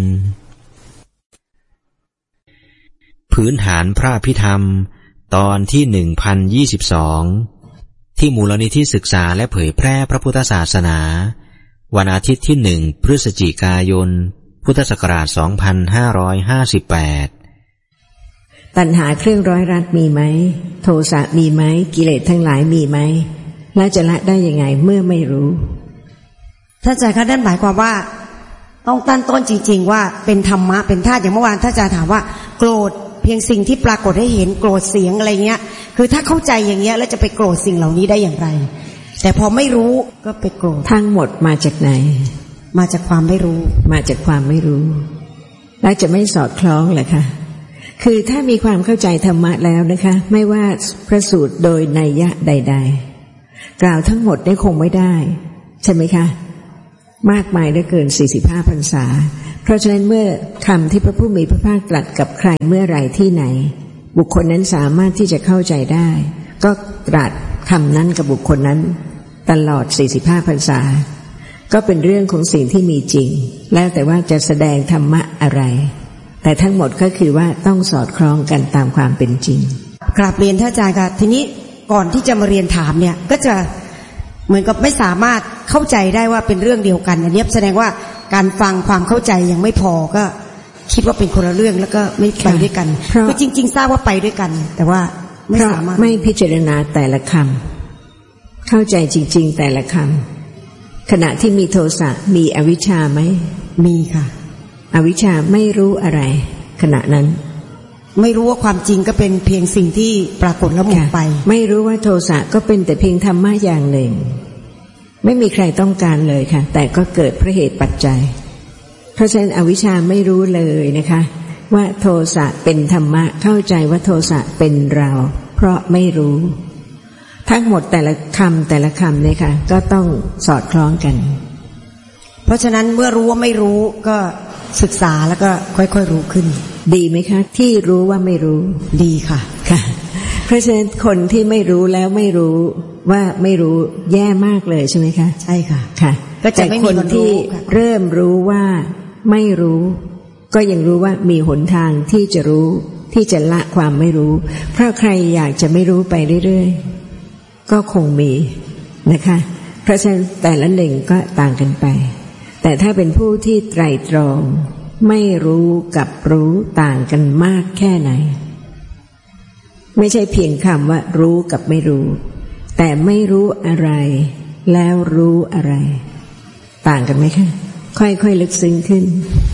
พื้นฐานพระพิธรรมตอนที่หนึ่งพันยี่สิบสองที่มูลนิธิศึกษาและเผยแพร่พระพุทธศาสนาวันอาทิตย์ที่หนึ่งพฤศจิกายนพุทธศักราชสองพันห้าร้อยห้าสิบแปดตัณหาเครื่องร้อยรัดมีไหมโทสะมีไหมกิเลสทั้งหลายมีไหมแล้วจะละได้ยังไงเมื่อไม่รู้ท่านอาจารย์คะนั่นหมายความว่าต้องตั้งต้นจริงๆว่าเป็นธรรมะเป็นธาตุอย่างเมื่อวานท่านอาจารย์ถามว่าโกรธเพียงสิ่งที่ปรากฏให้เห็นโกรธเสียงอะไรเงี้ยคือถ้าเข้าใจอย่างเงี้ยแล้วจะไปโกรธสิ่งเหล่านี้ได้อย่างไรแต่พอไม่รู้ก็ไปโกรธทั้งหมดมาจากไหนมาจากความไม่รู้มาจากความไม่รู้แล้วจะไม่สอดคล้องเหรอคะคือถ้ามีความเข้าใจธรรมะแล้วนะคะไม่ว่าพระสูตรโดยนัยยะใดๆกล่าวทั้งหมดได้คงไม่ได้ใช่ไหมคะมากมายเหลือเกินสี่สิบห้าพรรษาเพราะฉะนั้นเมื่อคำที่พระผู้มีพระภาคตรัสกับใครเมื่อไรที่ไหนบุคคลนั้นสามารถที่จะเข้าใจได้ก็ตรัสคำนั้นกับบุคคลนั้นตลอดสี่สิบห้าพรรษาก็เป็นเรื่องของสิ่งที่มีจริงแล้วแต่ว่าจะแสดงธรรมะอะไรแต่ทั้งหมดก็คือว่าต้องสอดคล้องกันตามความเป็นจริงกราบเรียนท่านอาจารย์ค่ะทีนี้ก่อนที่จะมาเรียนถามเนี่ยก็จะเหมือนกับไม่สามารถเข้าใจได้ว่าเป็นเรื่องเดียวกันอันนี้แสดงว่าการฟังความเข้าใจยังไม่พอก็คิดว่าเป็นคนละเรื่องแล้วก็ไม่ไปด้วยกันคือจริงๆทราบว่าไปด้วยกันแต่ว่าไม่สามารถไม่พิจารณาแต่ละคำเข้าใจจริงๆแต่ละคำขณะที่มีโทสะมีอวิชชาไหมมีค่ะอวิชชาไม่รู้อะไรขณะนั้นไม่รู้ว่าความจริงก็เป็นเพียงสิ่งที่ปรากฏแล้วหมดไปไม่รู้ว่าโทสะก็เป็นแต่เพียงธรรมะอย่างหนึ่งไม่มีใครต้องการเลยค่ะแต่ก็เกิดเพราะเหตุปัจจัยเพราะฉะนั้นอวิชชาไม่รู้เลยนะคะว่าโทสะเป็นธรรมะเข้าใจว่าโทสะเป็นเราเพราะไม่รู้ทั้งหมดแต่ละคำแต่ละคำเนี่ยค่ะก็ต้องสอดคล้องกันเพราะฉะนั้นเมื่อรู้ว่าไม่รู้ก็ศึกษาแล้วก็ค่อยๆรู้ขึ้นดีไหมคะที่รู้ว่าไม่รู้ดีค่ะค่ะเพราะฉะนั้นคนที่ไม่รู้แล้วไม่รู้ว่าไม่รู้แย่มากเลยใช่ไหมคะใช่ค่ะค่ะก็จะไม่มีคนที่เริ่มรู้ว่าไม่รู้ก็ยังรู้ว่ามีหนทางที่จะรู้ที่จะละความไม่รู้เพราะใครอยากจะไม่รู้ไปเรื่อยๆก็คงมีนะคะเพราะฉะนั้นแต่ละหนึ่งก็ต่างกันไปแต่ถ้าเป็นผู้ที่ไตร่ตรองไม่รู้กับรู้ต่างกันมากแค่ไหนไม่ใช่เพียงคำว่ารู้กับไม่รู้แต่ไม่รู้อะไรแล้วรู้อะไรต่างกันไหมคะค่อยๆลึกซึ้งขึ้น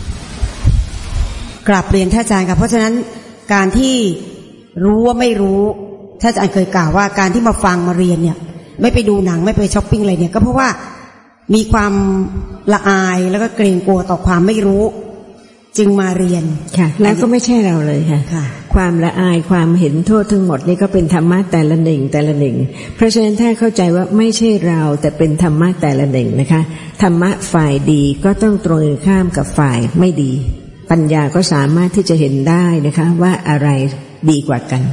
กราบเรียนท่านอาจารย์ค่ะเพราะฉะนั้นการที่รู้ว่าไม่รู้ท่านอาจารย์เคยกล่าวว่าการที่มาฟังมาเรียนเนี่ยไม่ไปดูหนังไม่ไปช้อปปิ้งอะไรเนี่ยก็เพราะว่ามีความละอายแล้วก็เกรงกลัวต่อความไม่รู้จึงมาเรียนค่ะแล้วก็ไม่ใช่เราเลยค่ะค่ะความละอายความเห็นโทษทั้งหมดนี่ก็เป็นธรรมะแต่ละหนึ่งแต่ละหนึ่งเพราะฉะนั้นถ้าเข้าใจว่าไม่ใช่เราแต่เป็นธรรมะแต่ละหนึ่งนะคะธรรมะฝ่ายดีก็ต้องตรงข้ามกับฝ่ายไม่ดีปัญญาก็สามารถที่จะเห็นได้นะคะว่าอะไรดีกว่ากัน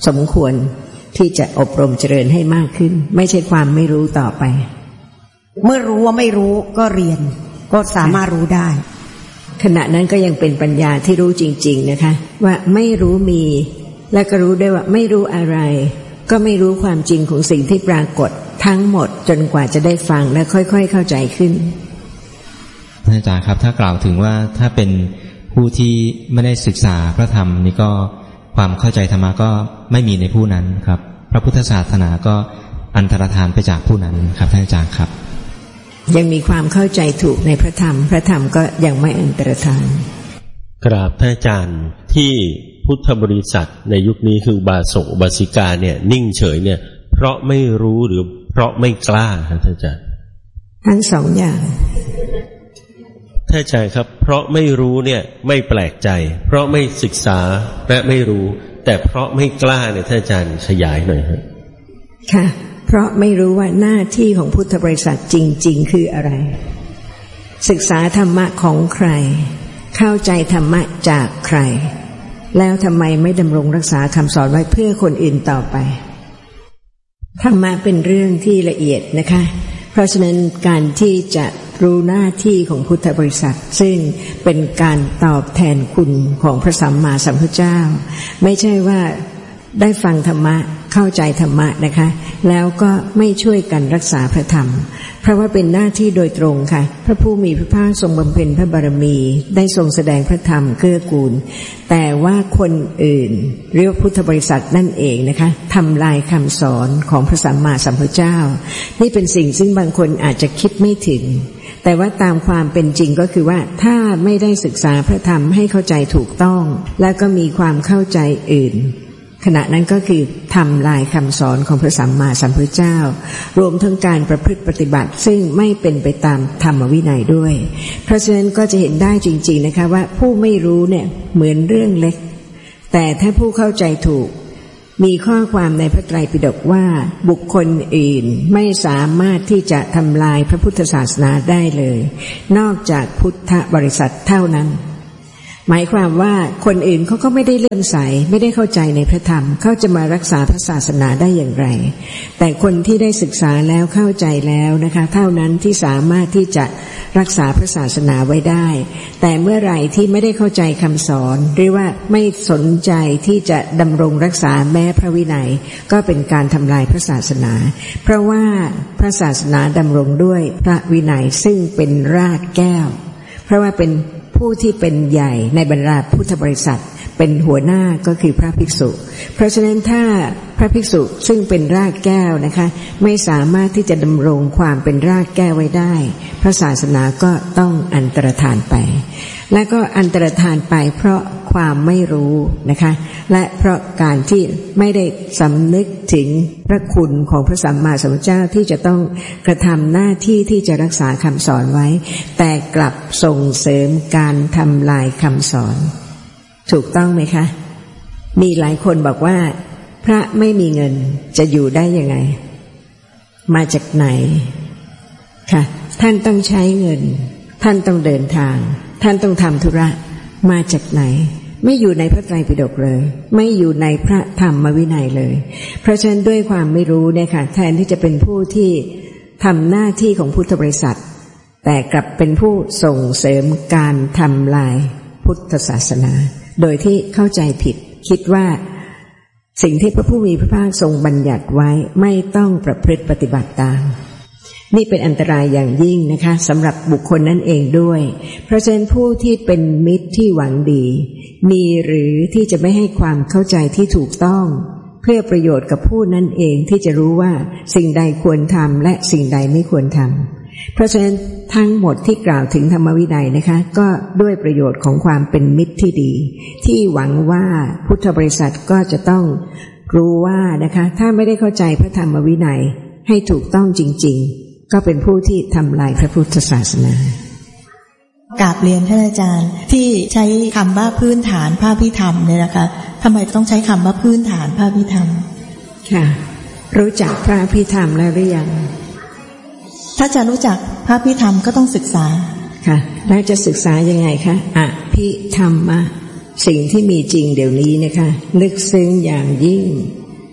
สมควรที่จะอบรมเจริญให้มากขึ้นไม่ใช่ความไม่รู้ต่อไปเมื่อรู้ว่าไม่รู้ก็เรียนก็สามารถรู้ได้ขณะนั้นก็ยังเป็นปัญญาที่รู้จริงๆนะคะว่าไม่รู้มีและก็รู้ได้ว่าไม่รู้อะไรก็ไม่รู้ความจริงของสิ่งที่ปรากฏทั้งหมดจนกว่าจะได้ฟังและค่อยๆเข้าใจขึ้นท่านอาจารย์ครับถ้ากล่าวถึงว่าถ้าเป็นผู้ที่ไม่ได้ศึกษาพระธรรมนี่ก็ความเข้าใจธรรมะก็ไม่มีในผู้นั้นครับพระพุทธศาสนาก็อันตรธานไปจากผู้นั้นครับท่านอาจารย์ครับยังมีความเข้าใจถูกในพระธรรมพระธรรมก็ยังไม่อันตรธานกราบท่านอาจารย์ที่พุทธบริษัทในยุคนี้คืออุบาสกอุบาสิกาเนี่ยนิ่งเฉยเนี่ยเพราะไม่รู้หรือเพราะไม่กล้าครับท่านอาจารย์ทั้งสองอย่างท่านอาจารย์ครับเพราะไม่รู้เนี่ยไม่แปลกใจเพราะไม่ศึกษาและไม่รู้แต่เพราะไม่กล้าเนี่ยท่านอาจารย์ขยายหน่อยครับค่ะเพราะไม่รู้ว่าหน้าที่ของพุทธบริษัทจริงๆคืออะไรศึกษาธรรมะของใครเข้าใจธรรมะจากใครแล้วทำไมไม่ดำรงรักษาคำสอนไว้เพื่อคนอื่นต่อไปธรรมะเป็นเรื่องที่ละเอียดนะคะเพราะฉะนั้นการที่จะรู้หน้าที่ของพุทธบริษัทซึ่งเป็นการตอบแทนคุณของพระสัมมาสัมพุทธเจ้าไม่ใช่ว่าได้ฟังธรรมะเข้าใจธรรมะนะคะแล้วก็ไม่ช่วยกันรักษาพระธรรมเพราะว่าเป็นหน้าที่โดยตรงค่ะพระผู้มีพระภาคทรงบำเพ็ญพระบารมีได้ทรงแสดงพระธรรมเกื้อกูลแต่ว่าคนอื่นเรียกพุทธบริษัทนั่นเองนะคะทำลายคำสอนของพระสัมมาสัมพุทธเจ้านี่เป็นสิ่งซึ่งบางคนอาจจะคิดไม่ถึงแต่ว่าตามความเป็นจริงก็คือว่าถ้าไม่ได้ศึกษาพระธรรมให้เข้าใจถูกต้องแล้วก็มีความเข้าใจอื่นขณะนั้นก็คือทำลายคำสอนของพระสัมมาสัมพุทธเจ้ารวมทั้งการประพฤติปฏิบัติซึ่งไม่เป็นไปตามธรรมวินัยด้วยเพราะฉะนั้นก็จะเห็นได้จริงๆนะคะว่าผู้ไม่รู้เนี่ยเหมือนเรื่องเล็กแต่ถ้าผู้เข้าใจถูกมีข้อความในพระไตรปิฎกว่าบุคคลอื่นไม่สามารถที่จะทำลายพระพุทธศาสนาได้เลยนอกจากพุทธบริษัทเท่านั้นหมายความว่าคนอื่นเขาก็ไม่ได้เลื่อมใสไม่ได้เข้าใจในพระธรรมเขาจะมารักษาพระศาสนาได้อย่างไรแต่คนที่ได้ศึกษาแล้วเข้าใจแล้วนะคะเท่านั้นที่สามารถที่จะรักษาพระศาสนาไว้ได้แต่เมื่อไหร่ที่ไม่ได้เข้าใจคำสอนหรือว่าไม่สนใจที่จะดำรงรักษาแม้พระวินัยก็เป็นการทำลายพระศาสนาเพราะว่าพระศาสนาดำรงด้วยพระวินัยซึ่งเป็นรากแก้วเพราะว่าเป็นผู้ที่เป็นใหญ่ในบรรดาพุทธบริษัทเป็นหัวหน้าก็คือพระภิกษุเพราะฉะนั้นถ้าพระภิกษุซึ่งเป็นรากแก้วนะคะไม่สามารถที่จะดำรงความเป็นรากแก้วไว้ได้พระศาสนาก็ต้องอันตรธานไปและก็อันตรธานไปเพราะความไม่รู้นะคะและเพราะการที่ไม่ได้สำนึกถึงพระคุณของพระสัมมาสัมพุทธเจ้าที่จะต้องกระทำหน้าที่ที่จะรักษาคำสอนไว้แต่กลับส่งเสริมการทำลายคำสอนถูกต้องไหมคะมีหลายคนบอกว่าพระไม่มีเงินจะอยู่ได้ยังไงมาจากไหนค่ะท่านต้องใช้เงินท่านต้องเดินทางท่านต้องทำธุระมาจากไหนไม่อยู่ในพระไตรปิฎกเลยไม่อยู่ในพระธรรมวินัยเลยเพราะฉะนั้นด้วยความไม่รู้เนี่ยค่ะแทนที่จะเป็นผู้ที่ทำหน้าที่ของพุทธบริษัทแต่กลับเป็นผู้ส่งเสริมการทำลายพุทธศาสนาโดยที่เข้าใจผิดคิดว่าสิ่งที่พระผู้มีพระภาคทรงบัญญัติไว้ไม่ต้องประพฤติปฏิบัติตามนี่เป็นอันตรายอย่างยิ่งนะคะสำหรับบุคคลนั่นเองด้วยเพราะฉะนั้นผู้ที่เป็นมิตรที่หวังดีมีหรือที่จะไม่ให้ความเข้าใจที่ถูกต้องเพื่อประโยชน์กับผู้นั้นเองที่จะรู้ว่าสิ่งใดควรทำและสิ่งใดไม่ควรทำเพราะฉะนั้นทั้งหมดที่กล่าวถึงธรรมวินัยนะคะก็ด้วยประโยชน์ของความเป็นมิตรที่ดีที่หวังว่าพุทธบริษัทก็จะต้องรู้ว่านะคะถ้าไม่ได้เข้าใจพระธรรมวินัยให้ถูกต้องจริงๆก็เป็นผู้ที่ทำลายพระพุทธศาสนากราบเรียนท่านอาจารย์ที่ใช้คำว่าพื้นฐานพระพิธรรมเนี่ยนะคะทำไมต้องใช้คำว่าพื้นฐานพระพิธรรมค่ะรู้จักพระพิธรรมแล้วหรือยังถ้าจะรู้จักพระพิธรรมก็ต้องศึกษาค่ะแล้วจะศึกษายังไงคะอภิธรรมะสิ่งที่มีจริงเดี๋ยวนี้นะคะลึกซึ้งอย่างยิ่ง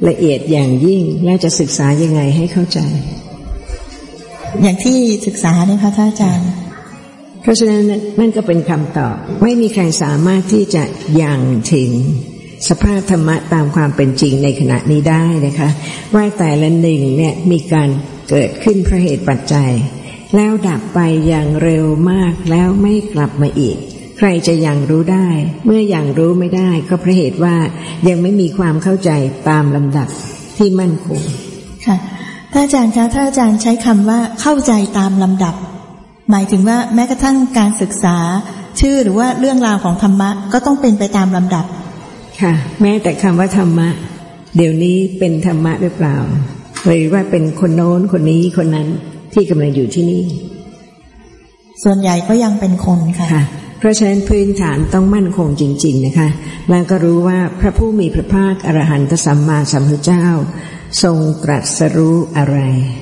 ละเอียดอย่างยิ่งแล้วจะศึกษายังไงให้เข้าใจอย่างที่ศึกษาเนี่ยค่ะท่านอาจารย์เพราะฉะนั้นนั่นก็เป็นคำตอบไม่มีใครสามารถที่จะยังถึงสภาพธรรมะตามความเป็นจริงในขณะนี้ได้นะคะว่าแต่ละหนึ่งเนี่ยมีการเกิดขึ้นเพราะเหตุปัจจัยแล้วดับไปอย่างเร็วมากแล้วไม่กลับมาอีกใครจะยังรู้ได้เมื่อยังรู้ไม่ได้ก็เพราะเหตุว่ายังไม่มีความเข้าใจตามลำดับที่มั่นคงค่ะท่านอาจารย์คะถ้าอาจารย์ใช้คำว่าเข้าใจตามลำดับหมายถึงว่าแม้กระทั่งการศึกษาชื่อหรือว่าเรื่องราวของธรรมะก็ต้องเป็นไปตามลำดับค่ะแม้แต่คำว่าธรรมะเดี๋ยวนี้เป็นธรรมะหรือเปล่าหรือว่าเป็นคนโน้นคนนี้คนนั้นที่กำลังอยู่ที่นี่ส่วนใหญ่ก็ยังเป็นคนค่ะค่ะเพราะฉะนั้นพื้นฐานต้องมั่นคงจริงๆนะคะแล้วก็รู้ว่าพระผู้มีพระภาคอรหันตสัมมาสัมพุทธเจ้าทรงตรัสรู้อะไร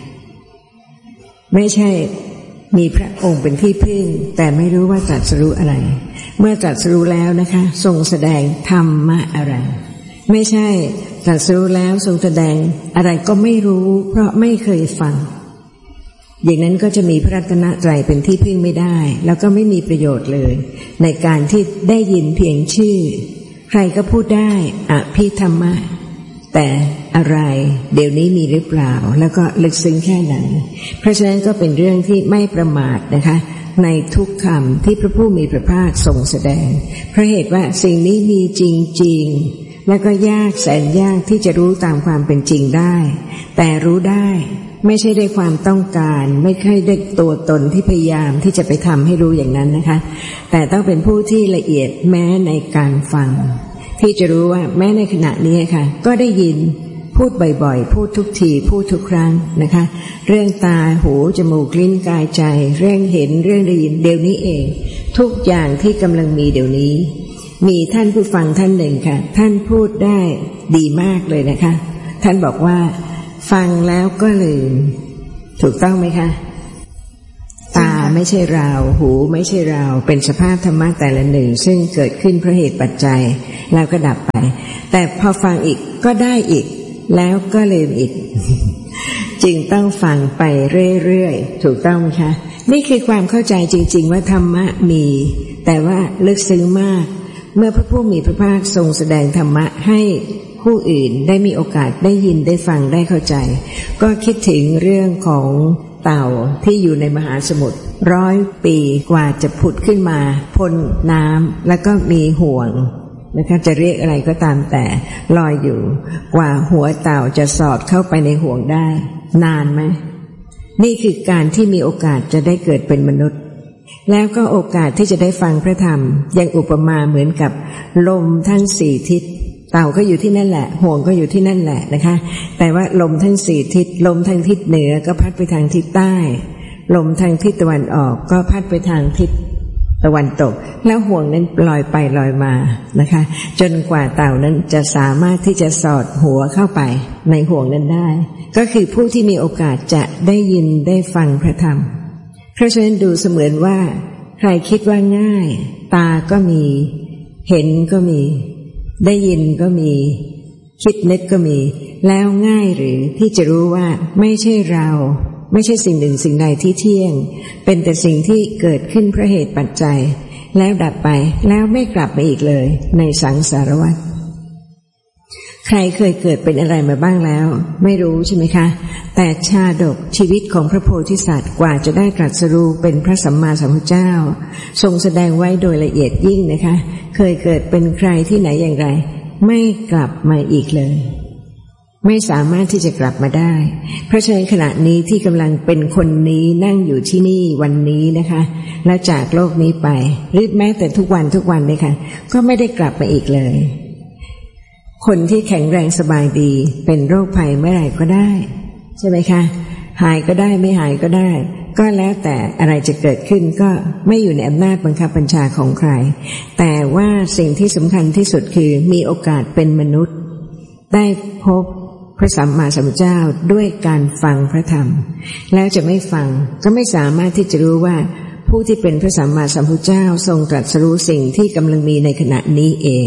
ไม่ใช่มีพระองค์เป็นที่พึ่งแต่ไม่รู้ว่าตรัสรู้อะไรเมื่อตรัสรู้แล้วนะคะทรงแสดงธรรมะอะไรไม่ใช่ตรัสรู้แล้วทรงแสดงอะไรก็ไม่รู้เพราะไม่เคยฟังอย่างนั้นก็จะมีพระรัตนตรัยเป็นที่พึ่งไม่ได้แล้วก็ไม่มีประโยชน์เลยในการที่ได้ยินเพียงชื่อใครก็พูดได้อภิธรรมะแต่อะไรเดี๋ยวนี้มีหรือเปล่าแล้วก็ลึกซึ้งแค่ไหนเพราะฉะนั้นก็เป็นเรื่องที่ไม่ประมาทนะคะในทุกคำที่พระผู้มีพระภาคทรงแสดงเพราะเหตุว่าสิ่งนี้มีจริงๆและก็ยากแสนยากที่จะรู้ตามความเป็นจริงได้แต่รู้ได้ไม่ใช่ได้ความต้องการไม่ใช่ได้ตัวตนที่พยายามที่จะไปทำให้รู้อย่างนั้นนะคะแต่ต้องเป็นผู้ที่ละเอียดแม้ในการฟังที่จะรู้ว่าแม้ในขณะนี้ค่ะก็ได้ยินพูดบ่อยๆพูดทุกทีพูดทุกครั้งนะคะเรื่องตาหูจมูกลิ้นกายใจเรื่องเห็นเรื่องได้ยินเดี๋ยวนี้เองทุกอย่างที่กำลังมีเดี๋ยวนี้มีท่านผู้ฟังท่านหนึ่งค่ะท่านพูดได้ดีมากเลยนะคะท่านบอกว่าฟังแล้วก็ลืมถูกต้องไหมคะตาไม่ใช่เราหูไม่ใช่เราเป็นสภาพธรรมะแต่ละหนึ่งซึ่งเกิดขึ้นเพราะเหตุปัจจัยแล้วก็ดับไปแต่พอฟังอีกก็ได้อีกแล้วก็ลืมอีก จึงต้องฟังไปเรื่อยๆถูกต้องไหมคะนี่คือความเข้าใจจริงๆว่าธรรมะมีแต่ว่าลึกซึ้งมากเมื่อพระผู้มีพระภาคทรงแสดงธรรมะให้ผู้อื่นได้มีโอกาสได้ยินได้ฟังได้เข้าใจก็คิดถึงเรื่องของเต่าที่อยู่ในมหาสมุทรร้อยปีกว่าจะผุดขึ้นมาพ้นน้ำแล้วก็มีห่วงนะคะจะเรียกอะไรก็ตามแต่ลอยอยู่กว่าหัวเต่าจะสอดเข้าไปในห่วงได้นานไหมนี่คือการที่มีโอกาสจะได้เกิดเป็นมนุษย์แล้วก็โอกาสที่จะได้ฟังพระธรรมยังอุปมาเหมือนกับลมทั้งสี่ทิศเต่าก็อยู่ที่นั่นแหละห่วงก็อยู่ที่นั่นแหละนะคะแต่ว่าลมทั้งสี่ทิศลมทางทิศเหนือก็พัดไปทางทิศใต้ลมทางทิศตะวันออกก็พัดไปทางทิศตะวันตกแล้วห่วงนั้นลอยไปลอยมานะคะจนกว่าเต่านั้นจะสามารถที่จะสอดหัวเข้าไปในห่วงนั้นได้ก็คือผู้ที่มีโอกาสจะได้ยินได้ฟังพระธรรมเพราะฉะนั้นดูเสมือนว่าใครคิดว่าง่ายตาก็มีเห็นก็มีได้ยินก็มีคิดนึกก็มีแล้วง่ายหรือที่จะรู้ว่าไม่ใช่เราไม่ใช่สิ่งหนึ่งสิ่งใดที่เที่ยงเป็นแต่สิ่งที่เกิดขึ้นเพราะเหตุปัจจัยแล้วดับไปแล้วไม่กลับมาอีกเลยในสังสารวัฏใครเคยเกิดเป็นอะไรมาบ้างแล้วไม่รู้ใช่ไหมคะแต่ชาดกชีวิตของพระโพธิสัตว์กว่าจะได้ตรัสรู้เป็นพระสัมมาสัมพุทธเจ้าทรงแสดงไว้โดยละเอียดยิ่งนะคะเคยเกิดเป็นใครที่ไหนอย่างไรไม่กลับมาอีกเลยไม่สามารถที่จะกลับมาได้เพราะฉะนั้นขณะนี้ที่กำลังเป็นคนนี้นั่งอยู่ที่นี่วันนี้นะคะแล้วจากโลกนี้ไปหรือแม้แต่ทุกวันทุกวันเลยค่ะก็ไม่ได้กลับมาอีกเลยคนที่แข็งแรงสบายดีเป็นโรคภัยเมื่อไหร่ก็ได้ใช่ไหมคะหายก็ได้ไม่หายก็ได้ก็แล้วแต่อะไรจะเกิดขึ้นก็ไม่อยู่ในอำนาจบังคับบัญชาของใครแต่ว่าสิ่งที่สำคัญที่สุดคือมีโอกาสเป็นมนุษย์ได้พบพระสัมมาสัมพุทธเจ้าด้วยการฟังพระธรรมแล้วจะไม่ฟังก็ไม่สามารถที่จะรู้ว่าผู้ที่เป็นพระสัมมาสัมพุทธเจ้าทรงตรัสรู้สิ่งที่กำลังมีในขณะนี้เอง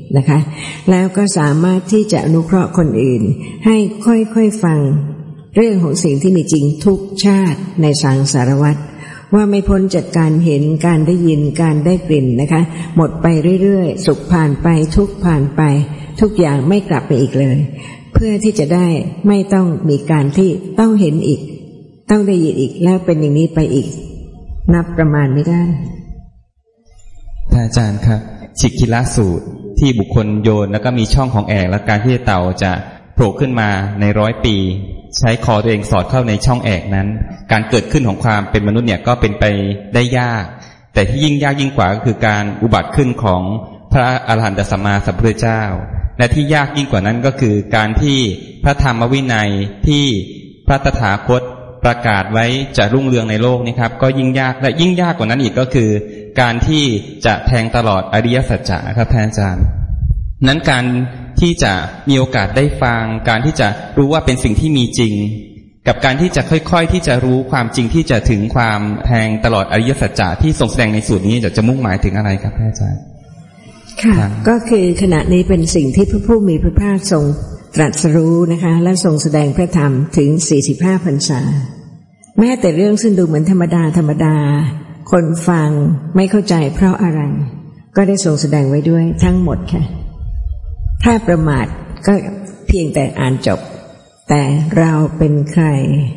นะคะแล้วก็สามารถที่จะอนุเคราะห์คนอื่นให้ค่อยๆฟังเรื่องของสิ่งที่มีจริงทุกชาติในสังสารวัฏว่าไม่พ้นจากการเห็นการได้ยินการได้กลิ่นนะคะหมดไปเรื่อยๆสุขผ่านไปทุกข์ผ่านไปทุกอย่างไม่กลับไปอีกเลยเพื่อที่จะได้ไม่ต้องมีการที่ต้องเห็นอีกต้องได้ยินอีกแล้วเป็นอย่างนี้ไปอีกนับประมาณไม่ได้ท่านอาจารย์ครับฉิกคิละสูตรที่บุคคลโยนแล้วก็มีช่องของแอกและการที่เต่าจะโผล่ขึ้นมาในร้อยปีใช้คอตัวเองสอดเข้าในช่องแอกนั้นการเกิดขึ้นของความเป็นมนุษย์เนี่ยก็เป็นไปได้ยากแต่ที่ยิ่งยากยิ่งกว่าก็คือการอุบัติขึ้นของพระอรหันตสัมมาสัมพุทธเจ้าและที่ยากยิ่งกว่านั้นก็คือการที่พระธรรมวินัยที่พระตถาคตประกาศไว้จะรุ่งเรืองในโลกนี้ครับก็ยิ่งยากและยิ่งยากกว่านั้นอีกก็คือการที่จะแทงตลอดอริยสัจจะครับท่านอาจารย์นั้นการที่จะมีโอกาสได้ฟังการที่จะรู้ว่าเป็นสิ่งที่มีจริงกับการที่จะค่อยๆที่จะรู้ความจริงที่จะถึงความแทงตลอดอริยสัจจะที่ทรงแสดงในสูตรนี้จะจะมุ่งหมายถึงอะไรครับท่านอาจารย์ค่ะก็คือขณะนี้เป็นสิ่งที่พระผู้มีพระภาคทรงตรัสรู้นะคะและทรงแสดงพระธรรมถึงสี่สิบห้าพรรษาแม้แต่เรื่องซึ่งดูเหมือนธรรมดาธรรมดาคนฟังไม่เข้าใจเพราะอะไรก็ได้ทรงแสดงไว้ด้วยทั้งหมดค่ะถ้าประมาทก็เพียงแต่อ่านจบแต่เราเป็นใคร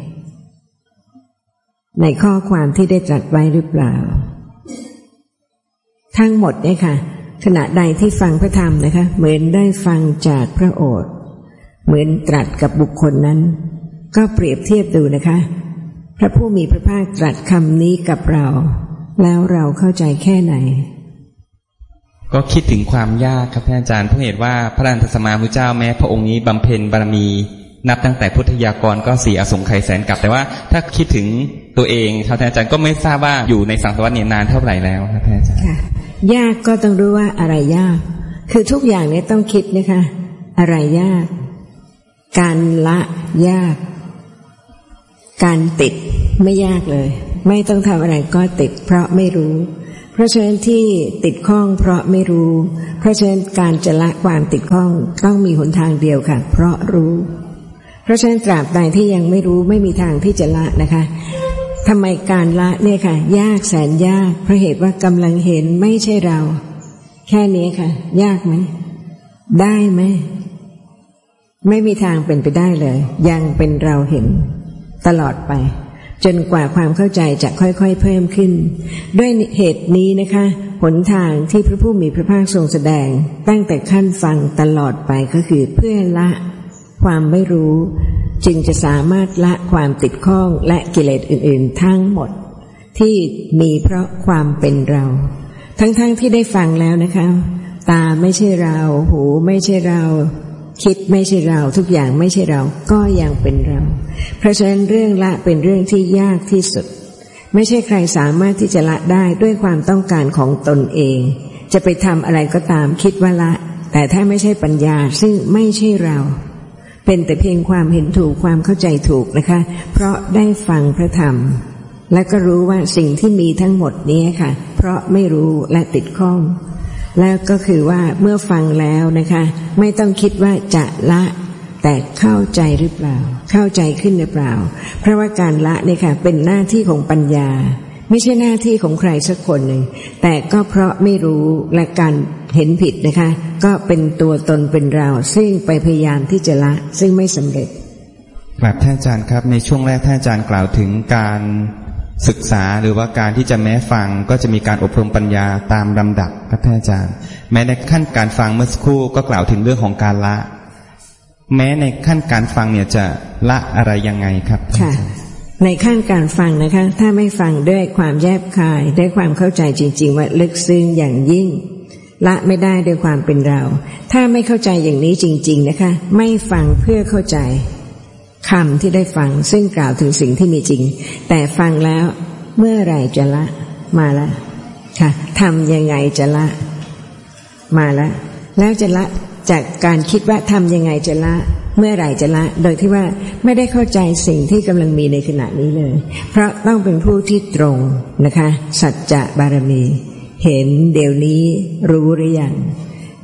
ในข้อความที่ได้ตรัสไว้หรือเปล่าทั้งหมดเนี่ยค่ะขณะใดที่ฟังพระธรรมนะคะเหมือนได้ฟังจากพระโอษฐ์เหมือนตรัสกับบุคคลนั้นก็เปรียบเทียบดูนะคะพระผู้มีพระภาคตรัสคำนี้กับเราแล้วเราเข้าใจแค่ไหนก็คิดถึงความยากครับท่านอาจารย์เพราะเหตุว่าพระอรหันตสัมมาสัมพุทธเจ้าแม้พระองค์นี้บำเพ็ญบารมีนับตั้งแต่พุทธยากรก็สี่อสงไขยแสนกับแต่ว่าถ้าคิดถึงตัวเองครับท่านอาจารย์ก็ไม่ทราบว่าอยู่ในสังสารวัฏเนี่ยนานเท่าไหร่แล้วครับท่านอาจารย์ยากก็ต้องรู้ว่าอะไรยากคือทุกอย่างเนี่ยต้องคิดนะคะอะไรยากการละยากการติดไม่ยากเลยไม่ต้องทำอะไรก็ติดเพราะไม่รู้เพราะฉะนั้นที่ติดข้องเพราะไม่รู้เพราะฉะนั้นการจะละความติดข้องต้องมีหนทางเดียวค่ะเพราะรู้เพราะฉะนั้นตราบใดที่ยังไม่รู้ไม่มีทางที่จะละนะคะทำไมการละเนี่ยค่ะยากแสนยากเพราะเหตุว่ากำลังเห็นไม่ใช่เราแค่นี้ค่ะยากไหมได้ไหมไม่มีทางเป็นไปได้เลยยังเป็นเราเห็นตลอดไปจนกว่าความเข้าใจจะค่อยๆเพิ่มขึ้นด้วยเหตุนี้นะคะหนทางที่พระผู้มีพระภาคทรงแสดงตั้งแต่ขั้นฟังตลอดไปก็คือเพื่อละความไม่รู้จึงจะสามารถละความติดข้องและกิเลสอื่นๆทั้งหมดที่มีเพราะความเป็นเราทั้งๆ ท, ที่ได้ฟังแล้วนะคะตาไม่ใช่เราหูไม่ใช่เราคิดไม่ใช่เราทุกอย่างไม่ใช่เราก็ยังเป็นเราเพราะฉะนั้นเรื่องละเป็นเรื่องที่ยากที่สุดไม่ใช่ใครสามารถที่จะละได้ด้วยความต้องการของตนเองจะไปทำอะไรก็ตามคิดว่าละแต่ถ้าไม่ใช่ปัญญาซึ่งไม่ใช่เราเป็นแต่เพียงความเห็นถูกความเข้าใจถูกนะคะเพราะได้ฟังพระธรรมและก็รู้ว่าสิ่งที่มีทั้งหมดนี้ค่ะเพราะไม่รู้และติดข้องแล้วก็คือว่าเมื่อฟังแล้วนะคะไม่ต้องคิดว่าจะละแต่เข้าใจหรือเปล่าเข้าใจขึ้นหรือเปล่าเพราะว่าการละเนี่ยค่ะเป็นหน้าที่ของปัญญาไม่ใช่หน้าที่ของใครสักคนหนึ่งแต่ก็เพราะไม่รู้และการเห็นผิดนะคะก็เป็นตัวตนเป็นเราซึ่งไปพยายามที่จะละซึ่งไม่สำเร็จครับท่านอาจารย์ครับในช่วงแรกท่านอาจารย์กล่าวถึงการศึกษาหรือว่าการที่จะแม้ฟังก็จะมีการอบรมปัญญาตามลำดับครับท่านอาจารย์แม้ในขั้นการฟังเมื่อสักครู่ก็กล่าวถึงเรื่องของการละแม้ในขั้นการฟังเนี่ยจะละอะไรยังไงครับค่ะในขั้นการฟังนะคะถ้าไม่ฟังด้วยความแยบคายด้วยความเข้าใจจริงๆว่าลึกซึ้งอย่างยิ่งละไม่ได้ด้วยความเป็นเราถ้าไม่เข้าใจอย่างนี้จริงๆนะคะไม่ฟังเพื่อเข้าใจคำที่ได้ฟังซึ่งกล่าวถึงสิ่งที่มีจริงแต่ฟังแล้วเมื่อไหร่จะละมาละค่ะทำยังไงจะละมาละแล้วจะละจากการคิดว่าทำยังไงจะละเมื่อไหร่จะละโดยที่ว่าไม่ได้เข้าใจสิ่งที่กำลังมีในขณะนี้เลยเพราะต้องเป็นผู้ที่ตรงนะคะสัจจะบารมีเห็นเดี๋ยวนี้รู้หรือยังคิด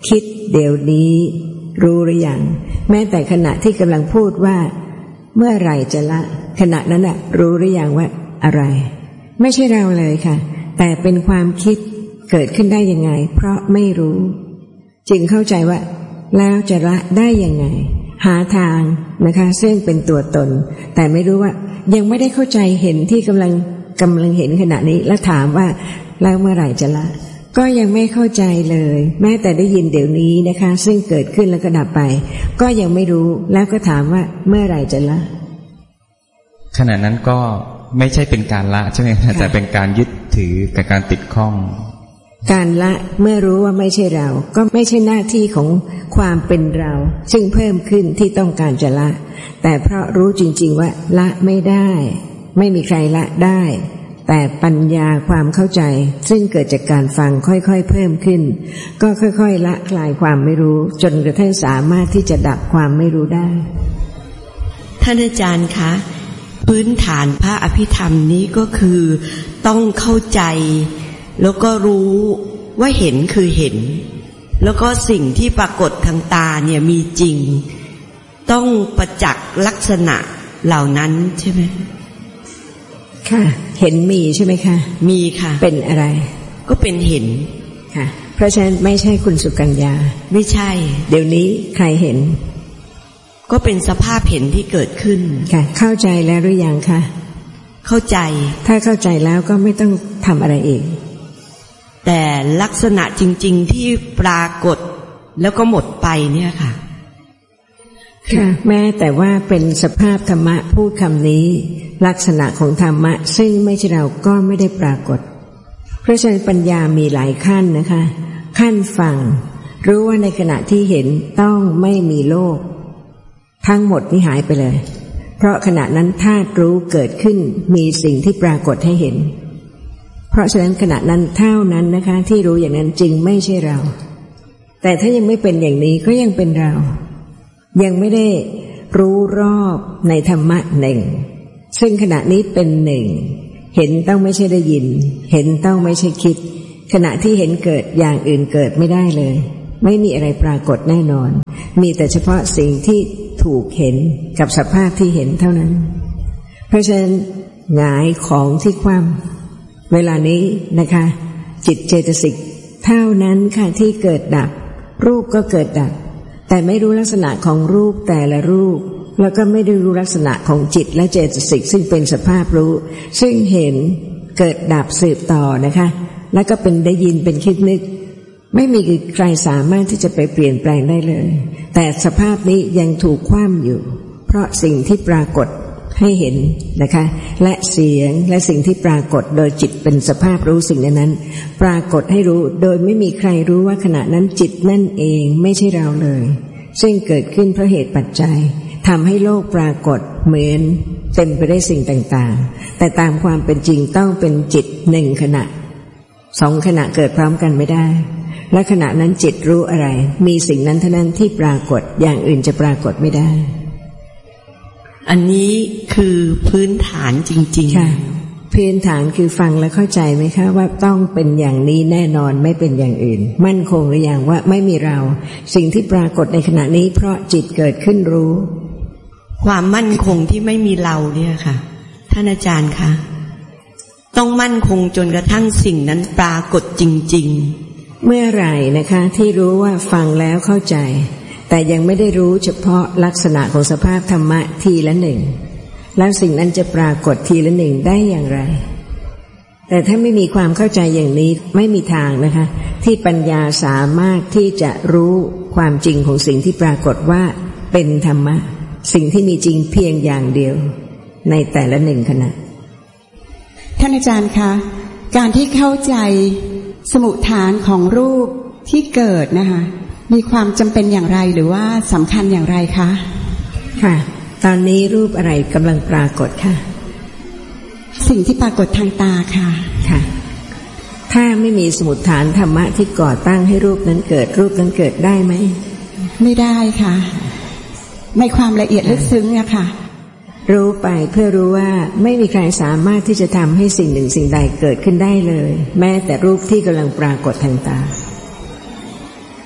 เดี๋ยวนี้รู้หรือยังแม้แต่ขณะที่กำลังพูดว่าเมื่อไหร่จะละขณะนั้นน่ะรู้หรือยังว่าอะไรไม่ใช่เราเลยค่ะแต่เป็นความคิดเกิดขึ้นได้ยังไงเพราะไม่รู้จึงเข้าใจว่าแล้วจะละได้ยังไงหาทางนะคะซึ่งเป็นตัวตนแต่ไม่รู้ว่ายังไม่ได้เข้าใจเห็นที่กำลังกำลังเห็นขณะนี้แล้วถามว่าแล้วเมื่อไหร่จะละก็ยังไม่เข้าใจเลยแม้แต่ได้ยินเดี๋ยวนี้นะคะซึ่งเกิดขึ้นแล้วก็ดับไปก็ยังไม่รู้แล้วก็ถามว่าเมื่อไหร่จะละขณะนั้นก็ไม่ใช่เป็นการละใช่ไหมแต่เป็นการยึดถือกับการติดข้องการละเมื่อรู้ว่าไม่ใช่เราก็ไม่ใช่หน้าที่ของความเป็นเราซึ่งเพิ่มขึ้นที่ต้องการจะละแต่เพราะรู้จริงๆว่าละไม่ได้ไม่มีใครละได้แต่ปัญญาความเข้าใจซึ่งเกิดจากการฟังค่อยๆเพิ่มขึ้นก็ค่อยๆละคลายความไม่รู้จนกระทั่งสามารถที่จะดับความไม่รู้ได้ท่านอาจารย์คะพื้นฐานพระอภิธรรมนี้ก็คือต้องเข้าใจแล้วก็รู้ว่าเห็นคือเห็นแล้วก็สิ่งที่ปรากฏทางตาเนี่ยมีจริงต้องประจักษ์ลักษณะเหล่านั้นใช่ไหมค่ะเห็นมีใช่ไหมคะมีค่ะเป็นอะไรก็เป็นเห็นค่ะเพราะฉะนั้นไม่ใช่คุณสุกัญญาไม่ใช่เดี๋ยวนี้ใครเห็นก็เป็นสภาพเห็นที่เกิดขึ้นค่ะเข้าใจแล้วหรือยังคะเข้าใจถ้าเข้าใจแล้วก็ไม่ต้องทำอะไรอีกแต่ลักษณะจริงๆที่ปรากฏแล้วก็หมดไปเนี่ยค่ะค่ะแม้แต่ว่าเป็นสภาพธรรมะพูดคำนี้ลักษณะของธรรมะซึ่งไม่ใช่เราก็ไม่ได้ปรากฏเพราะฉะนั้นปัญญามีหลายขั้นนะคะขั้นฟังรู้ว่าในขณะที่เห็นต้องไม่มีโลกทั้งหมดนี่หายไปเลยเพราะขณะนั้นธาตุรู้เกิดขึ้นมีสิ่งที่ปรากฏให้เห็นเพราะฉะนั้นขณะนั้นเท่านั้นนะคะที่รู้อย่างนั้นจริงไม่ใช่เราแต่ถ้ายังไม่เป็นอย่างนี้ก็ยังเป็นเรายังไม่ได้รู้รอบในธรรมะหนึ่งซึ่งขณะนี้เป็นหนึ่งเห็นต้องไม่ใช่ได้ยินเห็นต้องไม่ใช่คิดขณะที่เห็นเกิดอย่างอื่นเกิดไม่ได้เลยไม่มีอะไรปรากฏแน่นอนมีแต่เฉพาะสิ่งที่ถูกเห็นกับสภาพที่เห็นเท่านั้นเพราะฉะนั้นหงายของที่คว่ำเวลานี้นะคะจิตเจตสิกเท่านั้นค่ะที่เกิดดับรูปก็เกิดดับแต่ไม่รู้ลักษณะของรูปแต่ละรูปแล้วก็ไม่ได้รู้ลักษณะของจิตและเจตสิกซึ่งเป็นสภาพรู้ซึ่งเห็นเกิดดับสืบต่อนะคะแล้วก็เป็นได้ยินเป็นคิดนึกไม่มีใครสามารถที่จะไปเปลี่ยนแปลงได้เลยแต่สภาพนี้ยังถูกคว่ำอยู่เพราะสิ่งที่ปรากฏให้เห็นนะคะและเสียงและสิ่งที่ปรากฏโดยจิตเป็นสภาพรู้สิ่งนั้นปรากฏให้รู้โดยไม่มีใครรู้ว่าขณะนั้นจิตนั่นเองไม่ใช่เราเลยซึ่งเกิดขึ้นเพราะเหตุปัจจัยทำให้โลกปรากฏเหมือนเต็มไปด้วยสิ่งต่างๆแต่ตามความเป็นจริงต้องเป็นจิตหนึ่งขณะสองขณะเกิดพร้อมกันไม่ได้และขณะนั้นจิตรู้อะไรมีสิ่งนั้นเท่านั้นที่ปรากฏอย่างอื่นจะปรากฏไม่ได้อันนี้คือพื้นฐานจริงๆค่ะพื้นฐานคือฟังแล้วเข้าใจไหมคะว่าต้องเป็นอย่างนี้แน่นอนไม่เป็นอย่างอื่นมั่นคงหรือยังว่าไม่มีเราสิ่งที่ปรากฏในขณะนี้เพราะจิตเกิดขึ้นรู้ความมั่นคงที่ไม่มีเราเนี่ยค่ะท่านอาจารย์คะต้องมั่นคงจนกระทั่งสิ่งนั้นปรากฏจริงๆเมื่อไหร่นะคะที่รู้ว่าฟังแล้วเข้าใจแต่ยังไม่ได้รู้เฉพาะลักษณะของสภาพธรรมะทีละหนึ่งแล้วสิ่งนั้นจะปรากฏทีละหนึ่งได้อย่างไรแต่ถ้าไม่มีความเข้าใจอย่างนี้ไม่มีทางนะคะที่ปัญญาสามารถที่จะรู้ความจริงของสิ่งที่ปรากฏว่าเป็นธรรมะสิ่งที่มีจริงเพียงอย่างเดียวในแต่ละหนึ่งขณะท่านอาจารย์คะการที่เข้าใจสมุฏฐานของรูปที่เกิดนะคะมีความจำเป็นอย่างไรหรือว่าสำคัญอย่างไรคะค่ะตอนนี้รูปอะไรกำลังปรากฏค่ะสิ่งที่ปรากฏทางตาค่ะค่ะถ้าไม่มีสมุฏฐานธรรมะที่ก่อตั้งให้รูปนั้นเกิดรูปนั้นเกิดได้ไหมไม่ได้ค่ะในความละเอียดลึกซึ้งอะค่ะรู้ไปเพื่อรู้ว่าไม่มีใครสามารถที่จะทำให้สิ่งหนึ่งสิ่งใดเกิดขึ้นได้เลยแม้แต่รูปที่กำลังปรากฏทางตา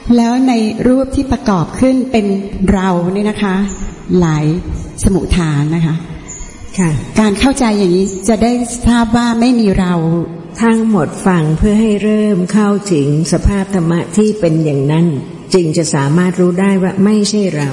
แล้วในรูปที่ประกอบขึ้นเป็นเราเนี่ยนะคะ หลายสมุฏฐานนะคะค่ะการเข้าใจอย่างนี้จะได้ทราบว่าไม่มีเราทั้งหมดฟังเพื่อให้เริ่มเข้าถึงสภาพธรรมะที่เป็นอย่างนั้นจึงจะสามารถรู้ได้ว่าไม่ใช่เรา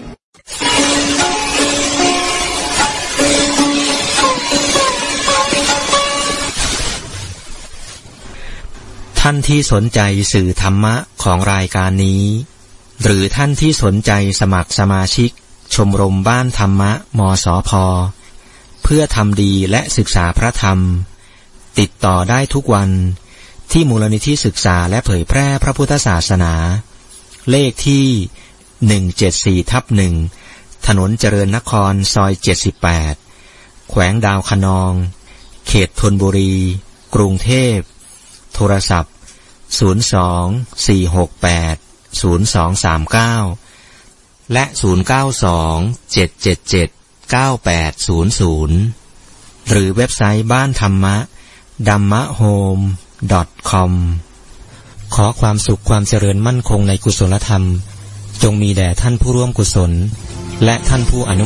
ท่านที่สนใจสื่อธรรมะของรายการนี้หรือท่านที่สนใจสมัครสมาชิกชมรมบ้านธรรมะมสพ.เพื่อทำดีและศึกษาพระธรรมติดต่อได้ทุกวันที่มูลนิธิศึกษาและเผยแพร่พระพุทธศาสนาเลขที่หนึ่งเจ็ดสี่ทับหนึ่งถนนเจริญนครซอยเจ็ดสิบแปดแขวงดาวคะนองเขตธนบุรีกรุงเทพโทรศัพท์ศูนย์ สอง สี่ หก แปด ศูนย์ สอง สาม เก้าและศูนย์ เก้า สอง เจ็ด เจ็ด เจ็ด เก้า แปด ศูนย์ ศูนย์หรือเว็บไซต์บ้านธรรมะ ดัมมะโฮม ดอท คอม ขอความสุขความเจริญมั่นคงในกุศลธรรมจงมีแด่ท่านผู้ร่วมกุศลและท่านผู้อนุ